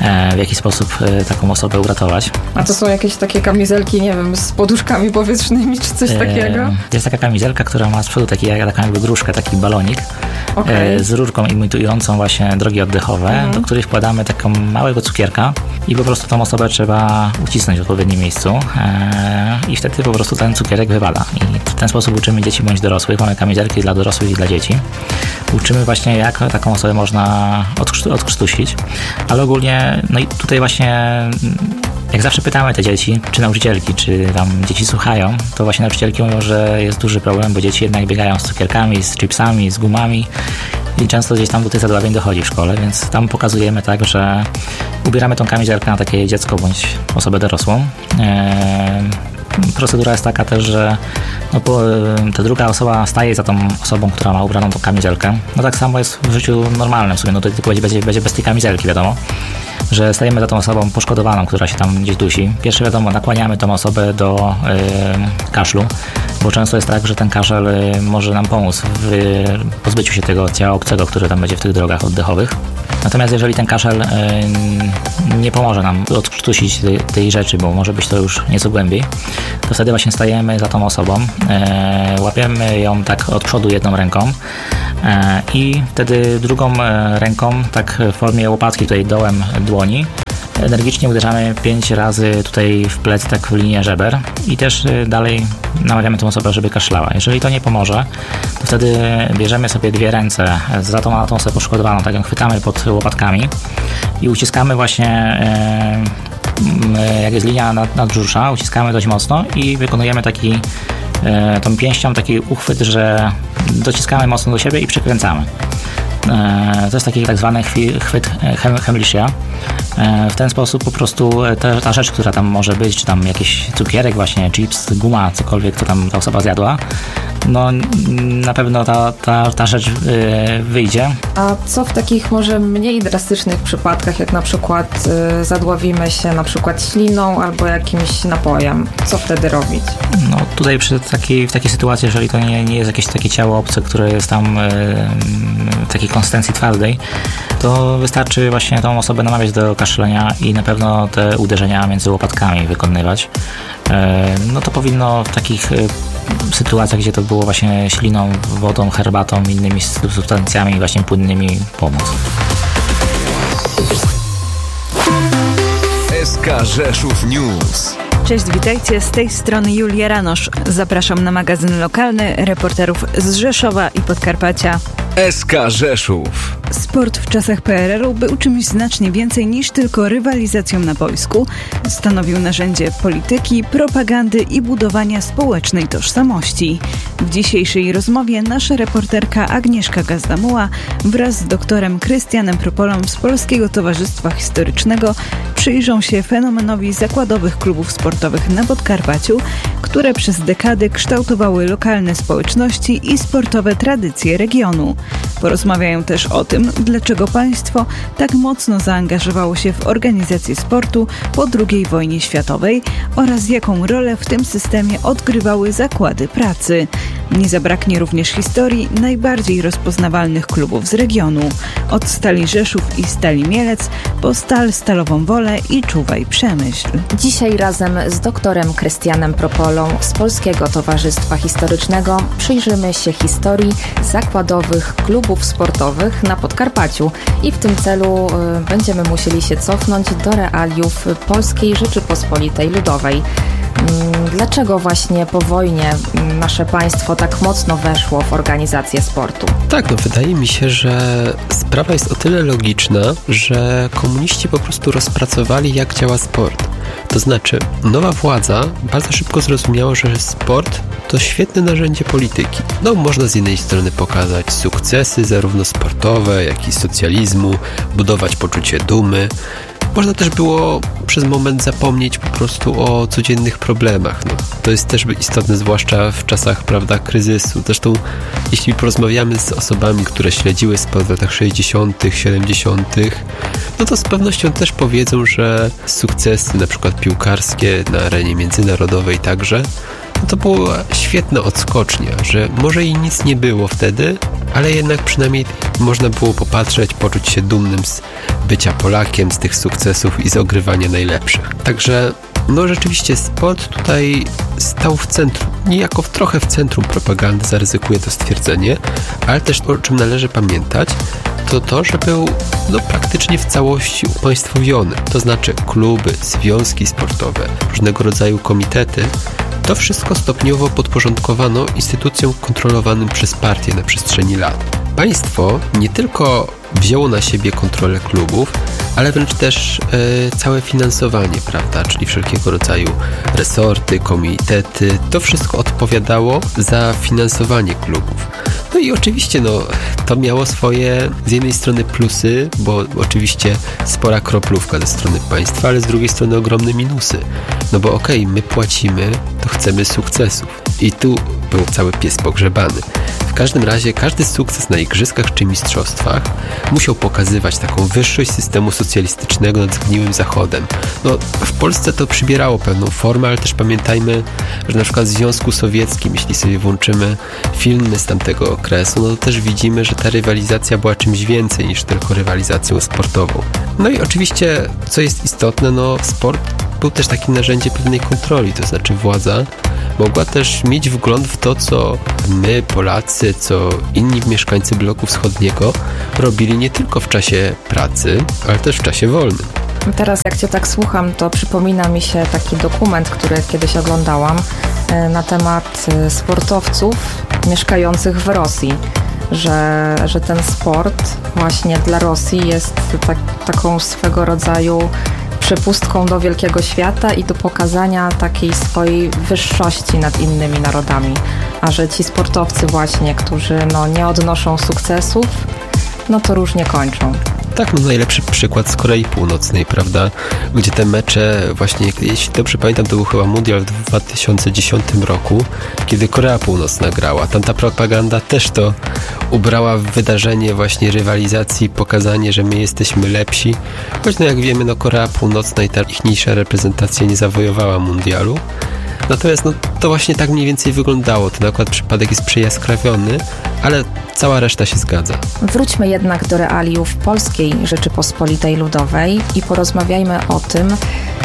w jaki sposób taką osobę uratować. A to są jakieś takie kamizelki, nie wiem, z poduszkami powietrznymi, czy coś takiego? Jest taka kamizelka, która ma z przodu taką jakby gruszkę, taki balonik z rurką imitującą właśnie drogi oddechowe, do której wkładamy taką małego cukierka i po prostu tą osobę trzeba ucisnąć w odpowiednim miejscu i wtedy po prostu ten cukierek wypada. I w ten sposób uczymy dzieci bądź dorosłych. Mamy kamizelki dla dorosłych i dla dzieci. Uczymy właśnie, jak taką osobę można odkrztusić, ale ogólnie, no i tutaj właśnie jak zawsze pytamy te dzieci, czy nauczycielki, czy tam dzieci słuchają, to właśnie nauczycielki mówią, że jest duży problem, bo dzieci jednak biegają z cukierkami, z chipsami, z gumami i często gdzieś tam do tych zadławień dochodzi w szkole, więc tam pokazujemy tak, że ubieramy tą kamizelkę na takie dziecko bądź osobę dorosłą. Procedura jest taka też, że ta druga osoba staje za tą osobą, która ma ubraną tą kamizelkę. No tak samo jest w życiu normalnym w sumie, no to tylko będzie bez tej kamizelki, wiadomo, że stajemy za tą osobą poszkodowaną, która się tam gdzieś dusi. Pierwsze wiadomo, nakłaniamy tą osobę do kaszlu, bo często jest tak, że ten kaszel może nam pomóc w pozbyciu się tego ciała obcego, które tam będzie w tych drogach oddechowych. Natomiast jeżeli ten kaszel nie pomoże nam odkrztusić tej rzeczy, bo może być to już nieco głębiej, to wtedy właśnie stajemy za tą osobą, łapiemy ją tak od przodu jedną ręką i wtedy drugą ręką, tak w formie łopatki tutaj dołem dłoni, energicznie uderzamy 5 razy tutaj w plecy, tak w linię żeber i też dalej namawiamy tę osobę, żeby kaszlała. Jeżeli to nie pomoże, to wtedy bierzemy sobie 2 ręce za tą osobę poszkodowaną, tak ją chwytamy pod łopatkami i uciskamy właśnie, jak jest linia nadbrzusza, uciskamy dość mocno i wykonujemy tą pięścią taki uchwyt, że dociskamy mocno do siebie i przykręcamy. To jest taki tak zwany chwyt Heimlicha. W ten sposób po prostu ta rzecz, która tam może być, czy tam jakiś cukierek właśnie, chips, guma, cokolwiek, co tam ta osoba zjadła, no na pewno ta rzecz wyjdzie. A co w takich może mniej drastycznych przypadkach, jak na przykład zadławimy się na przykład śliną albo jakimś napojem? Co wtedy robić? No tutaj w takiej sytuacji, jeżeli to nie jest jakieś takie ciało obce, które jest tam w takiej konsystencji twardej, to wystarczy właśnie tą osobę namawiać do kaszlenia i na pewno te uderzenia między łopatkami wykonywać. No to powinno w takich sytuacjach, gdzie to było właśnie śliną, wodą, herbatą, innymi substancjami właśnie płynnymi pomóc. SK Rzeszów News. Cześć, witajcie, z tej strony Julia Ranosz. Zapraszam na magazyn lokalny reporterów z Rzeszowa i Podkarpacia. SK Rzeszów. Sport w czasach PRL-u był czymś znacznie więcej niż tylko rywalizacją na boisku. Stanowił narzędzie polityki, propagandy i budowania społecznej tożsamości. W dzisiejszej rozmowie nasza reporterka Agnieszka Gazdamuła wraz z doktorem Krystianem Propolą z Polskiego Towarzystwa Historycznego przyjrzą się fenomenowi zakładowych klubów sportowych na Podkarpaciu, które przez dekady kształtowały lokalne społeczności i sportowe tradycje regionu. Porozmawiają też o tym, dlaczego państwo tak mocno zaangażowało się w organizację sportu po II wojnie światowej oraz jaką rolę w tym systemie odgrywały zakłady pracy. Nie zabraknie również historii najbardziej rozpoznawalnych klubów z regionu. Od Stali Rzeszów i Stali Mielec po Stal, Stalową Wolę i Czuwaj Przemyśl. Dzisiaj razem z doktorem Krystianem Propolą z Polskiego Towarzystwa Historycznego przyjrzymy się historii zakładowych klubów sportowych na Podkarpaciu i w tym celu będziemy musieli się cofnąć do realiów Polskiej Rzeczypospolitej Ludowej. Dlaczego właśnie po wojnie nasze państwo tak mocno weszło w organizację sportu? Tak, no wydaje mi się, że sprawa jest o tyle logiczna, że komuniści po prostu rozpracowali, jak działa sport. To znaczy, nowa władza bardzo szybko zrozumiała, że sport to świetne narzędzie polityki. No, można z jednej strony pokazać sukcesy zarówno sportowe, jak i socjalizmu, budować poczucie dumy. Można też było przez moment zapomnieć po prostu o codziennych problemach. No, to jest też istotne, zwłaszcza w czasach, prawda, kryzysu. Zresztą, jeśli porozmawiamy z osobami, które śledziły sport w latach 60., 70., no to z pewnością też powiedzą, że sukcesy, na przykład piłkarskie na arenie międzynarodowej także, no to była świetna odskocznia, że może i nic nie było wtedy, ale jednak przynajmniej można było popatrzeć, poczuć się dumnym z bycia Polakiem, z tych sukcesów i z ogrywania najlepszych. Także no rzeczywiście sport tutaj stał w centrum, niejako trochę w centrum propagandy, zaryzykuję to stwierdzenie, ale też o czym należy pamiętać, to, że był praktycznie w całości upaństwowiony, to znaczy kluby, związki sportowe, różnego rodzaju komitety, to wszystko stopniowo podporządkowano instytucjom kontrolowanym przez partię na przestrzeni lat. Państwo nie tylko wzięło na siebie kontrolę klubów, ale wręcz też całe finansowanie, prawda, czyli wszelkiego rodzaju resorty, komitety, to wszystko odpowiadało za finansowanie klubów. No i oczywiście to miało swoje z jednej strony plusy, bo oczywiście spora kroplówka ze strony państwa, ale z drugiej strony ogromne minusy. No bo my płacimy, to chcemy sukcesów. I tu był cały pies pogrzebany. W każdym razie każdy sukces na igrzyskach czy mistrzostwach musiał pokazywać taką wyższość systemu socjalistycznego nad zgniłym Zachodem. W Polsce to przybierało pewną formę, ale też pamiętajmy, że na przykład w Związku Sowieckim, jeśli sobie włączymy filmy z tamtego okresu, to też widzimy, że ta rywalizacja była czymś więcej niż tylko rywalizacją sportową. No i oczywiście, co jest istotne, sport był też takim narzędziem pewnej kontroli, to znaczy władza mogła też mieć wgląd w to, co my, Polacy, co inni mieszkańcy bloku wschodniego robili nie tylko w czasie pracy, ale też w czasie wolnym. Teraz jak Cię tak słucham, to przypomina mi się taki dokument, który kiedyś oglądałam na temat sportowców mieszkających w Rosji. Że ten sport właśnie dla Rosji jest taką swego rodzaju przepustką do wielkiego świata i do pokazania takiej swojej wyższości nad innymi narodami. A że ci sportowcy właśnie, którzy nie odnoszą sukcesów, to różnie kończą. Tak, najlepszy przykład z Korei Północnej, prawda? Gdzie te mecze właśnie, jeśli dobrze pamiętam, to był chyba mundial w 2010 roku, kiedy Korea Północna grała. Tamta propaganda też to ubrała w wydarzenie właśnie rywalizacji, pokazanie, że my jesteśmy lepsi. Choć jak wiemy, Korea Północna i ta ichniejsza reprezentacja nie zawojowała mundialu. Natomiast to właśnie tak mniej więcej wyglądało. Ten akurat przypadek jest przejaskrawiony, ale cała reszta się zgadza. Wróćmy jednak do realiów Polskiej Rzeczypospolitej Ludowej i porozmawiajmy o tym,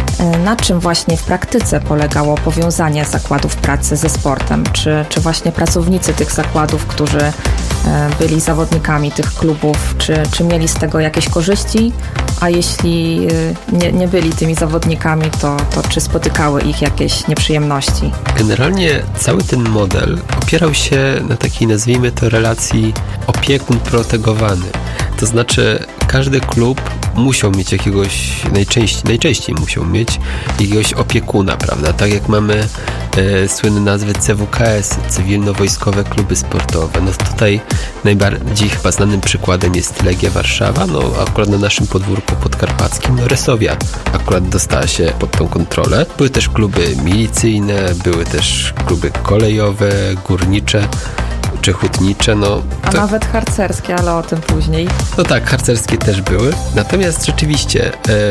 na czym właśnie w praktyce polegało powiązanie zakładów pracy ze sportem. Czy właśnie pracownicy tych zakładów, którzy byli zawodnikami tych klubów, czy mieli z tego jakieś korzyści, a jeśli nie byli tymi zawodnikami, to czy spotykały ich jakieś nieprzyjemności? Generalnie cały ten model opierał się na takiej, nazwijmy to, relacji opiekun-protegowany. To znaczy każdy klub musiał mieć jakiegoś, najczęściej musiał mieć jakiegoś opiekuna, prawda? Tak jak mamy słynne nazwy CWKS, Cywilno-Wojskowe Kluby Sportowe. Tutaj najbardziej chyba znanym przykładem jest Legia Warszawa, akurat na naszym podwórku podkarpackim, Resowia akurat dostała się pod tą kontrolę. Były też kluby milicyjne, były też kluby kolejowe, górnicze, czy hutnicze, A nawet harcerskie, ale o tym później. Tak, harcerskie też były. Natomiast rzeczywiście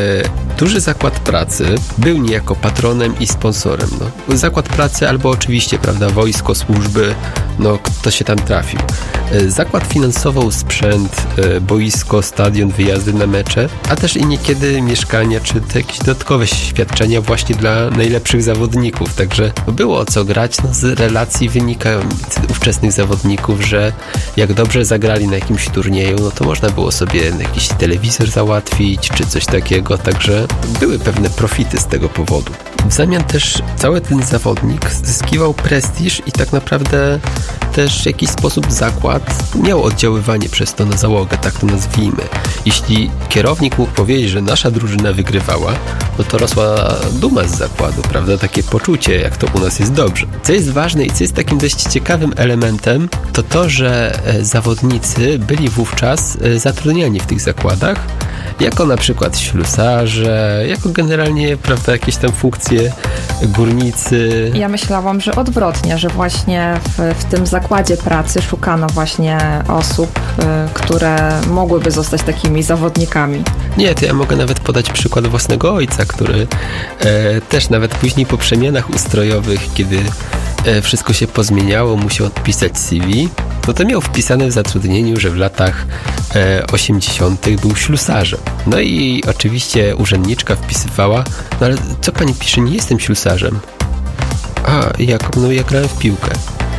duży zakład pracy był niejako patronem i sponsorem. Zakład pracy albo oczywiście, prawda, wojsko, służby, kto się tam trafił. Zakład finansował sprzęt, boisko, stadion, wyjazdy na mecze, a też i niekiedy mieszkania, czy jakieś dodatkowe świadczenia właśnie dla najlepszych zawodników. Także było o co grać. Z relacji wynika ówczesnych zawodników, że jak dobrze zagrali na jakimś turnieju, to można było sobie jakiś telewizor załatwić, czy coś takiego. Także były pewne profity z tego powodu. W zamian też cały ten zawodnik zyskiwał prestiż i tak naprawdę też w jakiś sposób zakład miał oddziaływanie przez to na załogę, tak to nazwijmy. Jeśli kierownik mógł powiedzieć, że nasza drużyna wygrywała, to rosła duma z zakładu, prawda? Takie poczucie, jak to u nas jest dobrze. Co jest ważne i co jest takim dość ciekawym elementem, to, że zawodnicy byli wówczas zatrudniani w tych zakładach, jako na przykład ślusarze, jako generalnie, prawda, jakieś tam funkcje górnicy. Ja myślałam, że odwrotnie, że właśnie w tym zakładzie pracy szukano właśnie osób, które mogłyby zostać takimi zawodnikami. Nie, to ja mogę nawet podać przykład własnego ojca, który też nawet później po przemianach ustrojowych, kiedy wszystko się pozmieniało, musiał odpisać CV no to miał wpisane w zatrudnieniu, że w latach 80. był ślusarzem. No i oczywiście urzędniczka wpisywała, no ale co pani pisze, nie jestem ślusarzem. No ja grałem w piłkę.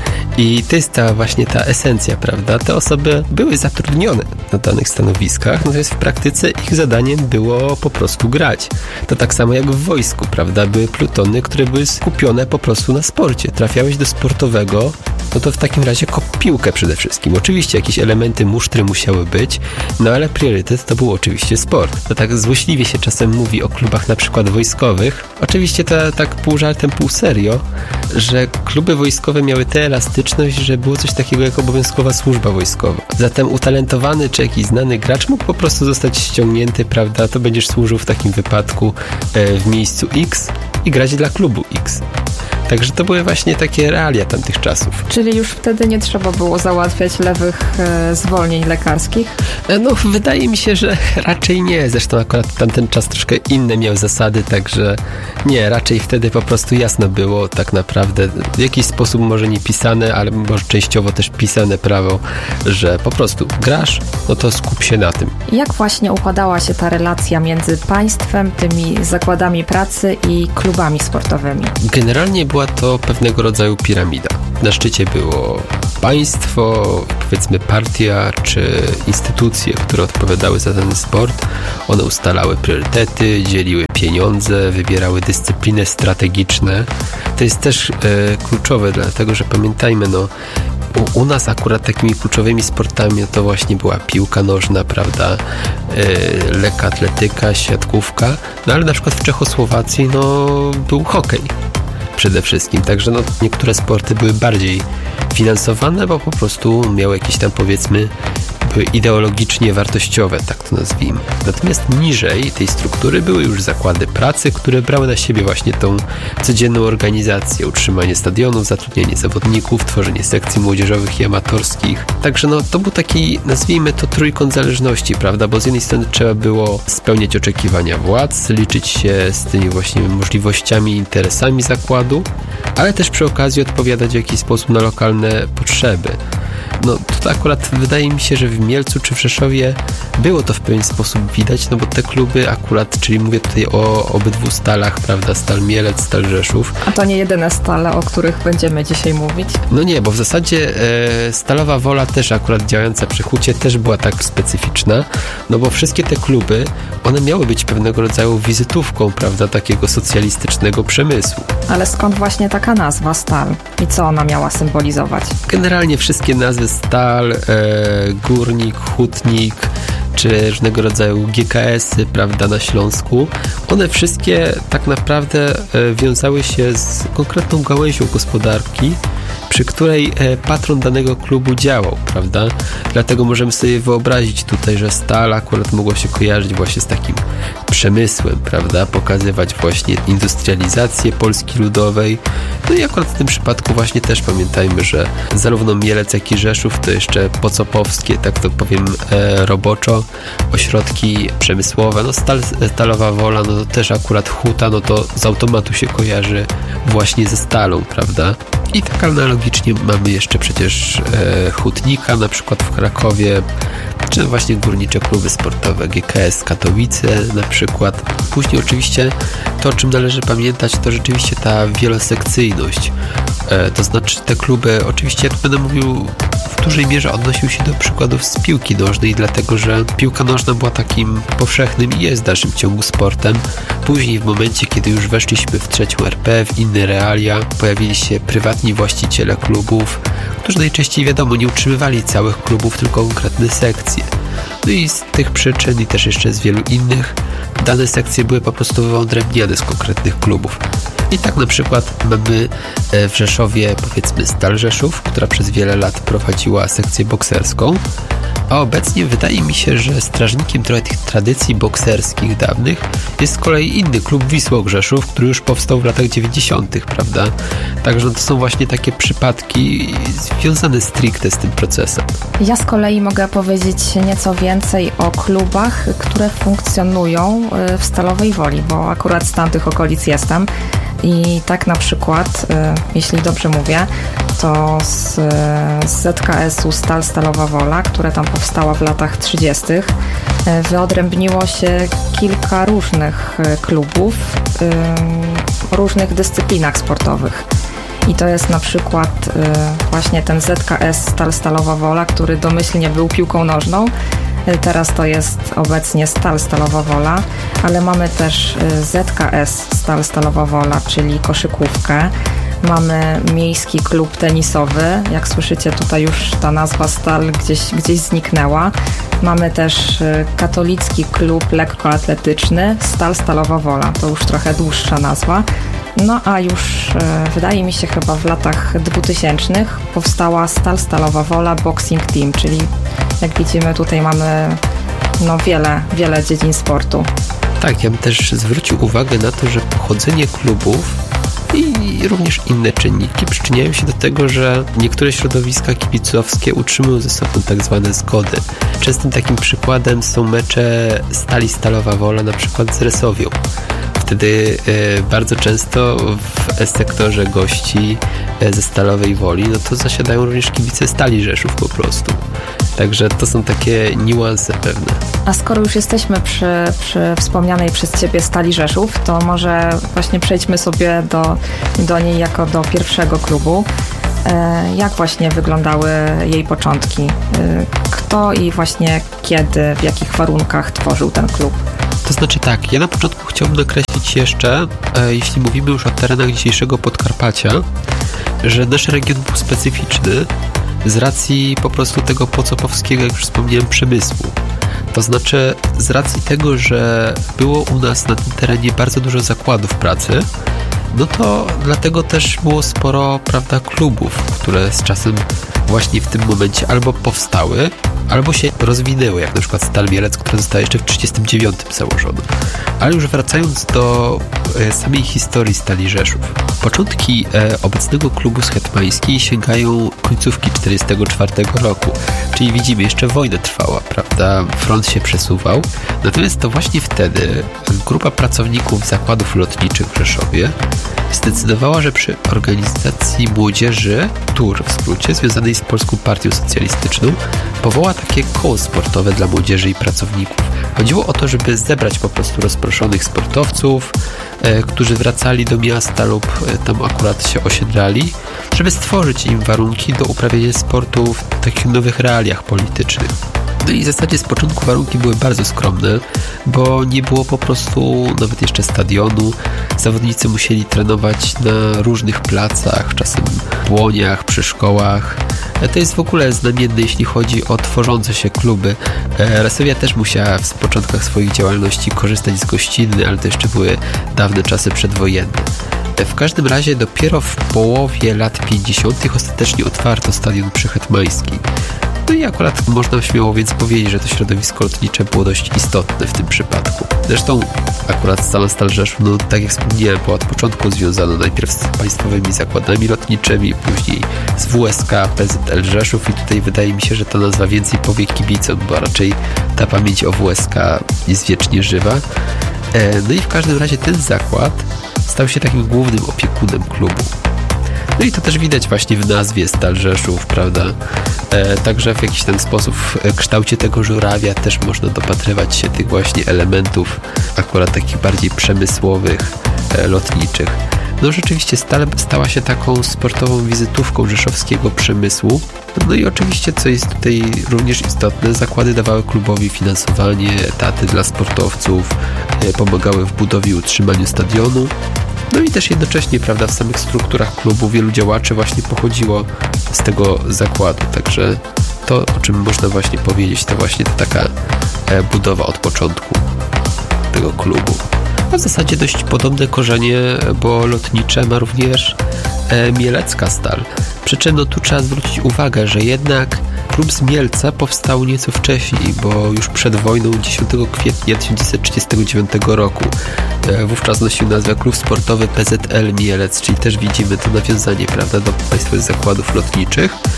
I to jest właśnie ta esencja, prawda? Te osoby były zatrudnione na danych stanowiskach, natomiast w praktyce ich zadaniem było po prostu grać. To tak samo jak w wojsku, prawda? Były plutony, które były skupione po prostu na sporcie. Trafiałeś do sportowego, no to w takim razie kop piłkę przede wszystkim. Oczywiście jakieś elementy musztry musiały być, no ale priorytet to był oczywiście sport. To tak złośliwie się czasem mówi o klubach na przykład wojskowych. Oczywiście to tak pół żartem, pół serio, że kluby wojskowe miały tę elastyczność, że było coś takiego jak obowiązkowa służba wojskowa. Zatem utalentowany czy jakiś znany gracz mógł po prostu zostać ściągnięty, prawda? To będziesz służył w takim wypadku w miejscu X i grać dla klubu X. Także to były właśnie takie realia tamtych czasów. Czyli już wtedy nie trzeba było załatwiać lewych zwolnień lekarskich? No, wydaje mi się, że raczej nie. Zresztą akurat tamten czas troszkę inne miał zasady, także nie, raczej wtedy po prostu jasno było tak naprawdę, w jakiś sposób może nie pisane, ale może częściowo też pisane prawo, że po prostu grasz, no to skup się na tym. Jak właśnie układała się ta relacja między państwem, tymi zakładami pracy i klubami sportowymi? Generalnie była to pewnego rodzaju piramida. Na szczycie było państwo, powiedzmy partia czy instytucje, które odpowiadały za ten sport. One ustalały priorytety, dzieliły pieniądze, wybierały dyscypliny strategiczne. To jest też kluczowe, dlatego że pamiętajmy, no u nas akurat takimi kluczowymi sportami to właśnie była piłka nożna, prawda, lekkoatletyka, siatkówka, no ale na przykład w Czechosłowacji no był hokej przede wszystkim, także no niektóre sporty były bardziej finansowane, bo po prostu miały jakieś tam powiedzmy były ideologicznie wartościowe, tak to nazwijmy. Natomiast niżej tej struktury były już zakłady pracy, które brały na siebie właśnie tą codzienną organizację, utrzymanie stadionów, zatrudnienie zawodników, tworzenie sekcji młodzieżowych i amatorskich. Także no to był taki, nazwijmy to trójkąt zależności, prawda, bo z jednej strony trzeba było spełniać oczekiwania władz, liczyć się z tymi właśnie możliwościami i interesami zakładu, ale też przy okazji odpowiadać w jakiś sposób na lokalne potrzeby. No to akurat wydaje mi się, że w Mielcu czy w Rzeszowie było to w pewien sposób widać, no bo te kluby akurat, czyli mówię tutaj o obydwu stalach, prawda, Stal Mielec, Stal Rzeszów. A to nie jedyne stale, o których będziemy dzisiaj mówić? No nie, bo w zasadzie Stalowa Wola też akurat działająca przy Hucie też była tak specyficzna, no bo wszystkie te kluby, one miały być pewnego rodzaju wizytówką, prawda, takiego socjalistycznego przemysłu. Ale skąd właśnie taka nazwa Stal? I co ona miała symbolizować? Generalnie wszystkie nazwy Stal, Górnik, Hutnik, czy różnego rodzaju GKS-y, prawda, na Śląsku, one wszystkie tak naprawdę wiązały się z konkretną gałęzią gospodarki, przy której patron danego klubu działał, prawda? Dlatego możemy sobie wyobrazić tutaj, że Stal akurat mogła się kojarzyć właśnie z takim przemysłem, prawda? Pokazywać właśnie industrializację Polski Ludowej. No i akurat w tym przypadku właśnie też pamiętajmy, że zarówno Mielec, jak i Rzeszów to jeszcze pocopowskie, tak to powiem roboczo, ośrodki przemysłowe. No Stalowa Wola, no to też akurat Huta, no to z automatu się kojarzy właśnie ze stalą, prawda? I tak analogicznie mamy jeszcze przecież Hutnika, na przykład w Krakowie, czy właśnie górnicze kluby sportowe GKS Katowice na przykład. Później oczywiście to, o czym należy pamiętać, to rzeczywiście ta wielosekcyjność. To znaczy te kluby, oczywiście ja tu będę mówił w dużej mierze odnosił się do przykładów z piłki nożnej, dlatego że piłka nożna była takim powszechnym i jest w dalszym ciągu sportem. Później w momencie, kiedy już weszliśmy w trzecią RP, w inne realia, pojawili się prywatni właściciele klubów, którzy najczęściej wiadomo nie utrzymywali całych klubów, tylko konkretne sekcje. No i z tych przyczyn i też jeszcze z wielu innych dane sekcje były po prostu wyodrębniane z konkretnych klubów. I tak na przykład mamy w Rzeszowie powiedzmy Stal Rzeszów, która przez wiele lat prowadziła sekcję bokserską, a obecnie wydaje mi się, że strażnikiem trochę tych tradycji bokserskich dawnych jest z kolei inny klub Wisła Rzeszów, który już powstał w latach 90., prawda? Także to są właśnie takie przypadki związane stricte z tym procesem. Ja z kolei mogę powiedzieć nieco więcej o klubach, które funkcjonują w Stalowej Woli, bo akurat z tamtych okolic jestem. I tak na przykład, jeśli dobrze mówię, to z ZKS-u Stal Stalowa Wola, która tam powstała w latach 30., wyodrębniło się kilka różnych klubów w różnych dyscyplinach sportowych. I to jest na przykład właśnie ten ZKS Stal Stalowa Wola, który domyślnie był piłką nożną. Teraz to jest obecnie Stal Stalowa Wola, ale mamy też ZKS Stal Stalowa Wola, czyli koszykówkę. Mamy miejski klub tenisowy. Jak słyszycie, tutaj już ta nazwa Stal gdzieś zniknęła. Mamy też katolicki klub lekkoatletyczny Stal Stalowa Wola. To już trochę dłuższa nazwa. No a już wydaje mi się chyba w latach 2000 powstała Stal Stalowa Wola Boxing Team, czyli jak widzimy tutaj mamy wiele dziedzin sportu. Tak, ja bym też zwrócił uwagę na to, że pochodzenie klubów i również inne czynniki przyczyniają się do tego, że niektóre środowiska kibicowskie utrzymują ze sobą tak zwane zgody. Częstym takim przykładem są mecze Stali Stalowa Wola na przykład z Resowią. Wtedy bardzo często w sektorze gości ze Stalowej Woli, no to zasiadają również kibice Stali Rzeszów po prostu. Także to są takie niuanse pewne. A skoro już jesteśmy przy wspomnianej przez Ciebie Stali Rzeszów, to może właśnie przejdźmy sobie do niej jako do pierwszego klubu. Jak właśnie wyglądały jej początki? Kto i właśnie kiedy, w jakich warunkach tworzył ten klub? To znaczy tak, ja na początku chciałbym nakreślić jeszcze, jeśli mówimy już o terenach dzisiejszego Podkarpacia, że nasz region był specyficzny z racji po prostu tego pocopowskiego, jak już wspomniałem, przemysłu. To znaczy z racji tego, że było u nas na tym terenie bardzo dużo zakładów pracy, no to dlatego też było sporo, prawda, klubów, które z czasem właśnie w tym momencie albo powstały, albo się rozwinęły, jak na przykład Stal Mielec, która została jeszcze w 1939 założona. Ale już wracając do samej historii Stali Rzeszów. Początki obecnego klubu Hetmańskiej sięgają końcówki 1944 roku, czyli widzimy, jeszcze wojna trwała, prawda, front się przesuwał. Natomiast to właśnie wtedy grupa pracowników zakładów lotniczych w Rzeszowie zdecydowała, że przy organizacji młodzieży, TUR w skrócie, związanej z Polską Partią Socjalistyczną, powoła takie koło sportowe dla młodzieży i pracowników. Chodziło o to, żeby zebrać po prostu rozproszonych sportowców, którzy wracali do miasta lub tam akurat się osiedlali, żeby stworzyć im warunki do uprawiania sportu w takich nowych realiach politycznych. No i w zasadzie z początku warunki były bardzo skromne, bo nie było po prostu nawet jeszcze stadionu. Zawodnicy musieli trenować na różnych placach, czasem w błoniach, przy szkołach. To jest w ogóle znamienne, jeśli chodzi o tworzące się kluby. Resowia też musiała w początkach swoich działalności korzystać z gościnny, ale to jeszcze były dawne czasy przedwojenne. W każdym razie dopiero w połowie lat 50. ostatecznie otwarto stadion przy Hetmańskiej. No i akurat można śmiało więc powiedzieć, że to środowisko lotnicze było dość istotne w tym przypadku. Zresztą akurat sama Stal Rzeszów, no tak jak wspomniałem, była od początku związana najpierw z państwowymi zakładami lotniczymi, później z WSK, PZL Rzeszów i tutaj wydaje mi się, że ta nazwa więcej powie kibicom, bo raczej ta pamięć o WSK jest wiecznie żywa. No i w każdym razie ten zakład stał się takim głównym opiekunem klubu. No i to też widać właśnie w nazwie Stal Rzeszów, prawda? Także w jakiś ten sposób w kształcie tego żurawia też można dopatrywać się tych właśnie elementów akurat takich bardziej przemysłowych, lotniczych. No rzeczywiście Stal stała się taką sportową wizytówką rzeszowskiego przemysłu. No i oczywiście, co jest tutaj również istotne, zakłady dawały klubowi finansowanie, etaty dla sportowców, pomagały w budowie i utrzymaniu stadionu. No i też jednocześnie, prawda, w samych strukturach klubu wielu działaczy właśnie pochodziło z tego zakładu, także to, o czym można właśnie powiedzieć, to właśnie to taka budowa od początku tego klubu. A w zasadzie dość podobne korzenie, bo lotnicze ma również mielecka Stal. Przy czym no tu trzeba zwrócić uwagę, że jednak klub z Mielca powstał nieco wcześniej, bo już przed wojną 10 kwietnia 1939 roku. Wówczas nosił nazwę Klub Sportowy PZL Mielec, czyli też widzimy to nawiązanie, prawda, do państwowych zakładów lotniczych.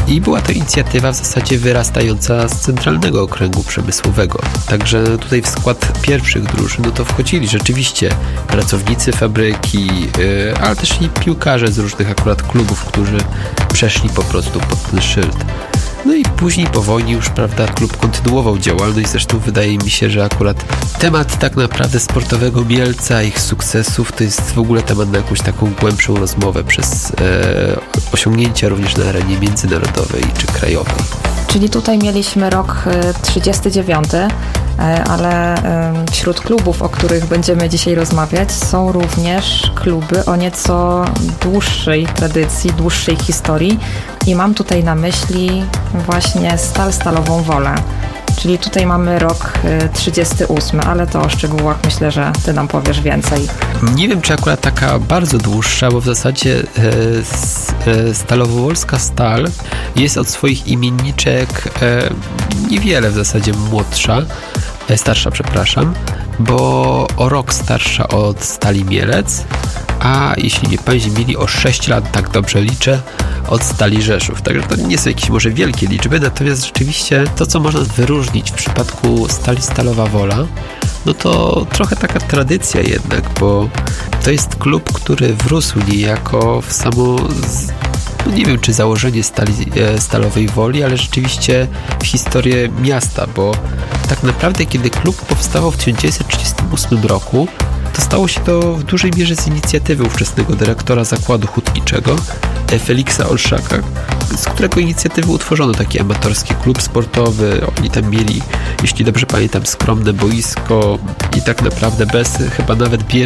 I była to inicjatywa w zasadzie wyrastająca z centralnego okręgu przemysłowego. Także tutaj w skład pierwszych drużyn to wchodzili rzeczywiście pracownicy fabryki, ale też i piłkarze z różnych akurat klubów, którzy przeszli po prostu pod ten szyld. No i później po wojnie już, prawda, klub kontynuował działalność. Zresztą wydaje mi się, że akurat temat tak naprawdę sportowego Mielca, ich sukcesów, to jest w ogóle temat na jakąś taką głębszą rozmowę przez osiągnięcia również na arenie międzynarodowej czy krajowej. Czyli tutaj mieliśmy rok 39, ale wśród klubów, o których będziemy dzisiaj rozmawiać, są również kluby o nieco dłuższej tradycji, dłuższej historii i mam tutaj na myśli właśnie Stalową Wolę. Czyli tutaj mamy rok 38, ale to o szczegółach myślę, że Ty nam powiesz więcej. Nie wiem, czy akurat taka bardzo dłuższa, bo w zasadzie Stalowowolska Stal jest od swoich imienniczek niewiele w zasadzie starsza, bo o rok starsza od Stali Mielec, a jeśli nie będzie mieli o 6 lat, tak dobrze liczę, od Stali Rzeszów. Także to nie są jakieś może wielkie liczby, natomiast rzeczywiście to, co można wyróżnić w przypadku Stali Stalowa Wola, no to trochę taka tradycja jednak, bo to jest klub, który wrósł niejako w samo, no nie wiem, czy założenie Stalowej Woli, ale rzeczywiście w historię miasta, bo tak naprawdę kiedy klub powstawał w 1938 roku, to stało się to w dużej mierze z inicjatywy ówczesnego dyrektora zakładu hutniczego Feliksa Olszaka, z którego inicjatywy utworzono taki amatorski klub sportowy. Oni tam mieli, jeśli dobrze pamiętam, skromne boisko i tak naprawdę bez chyba nawet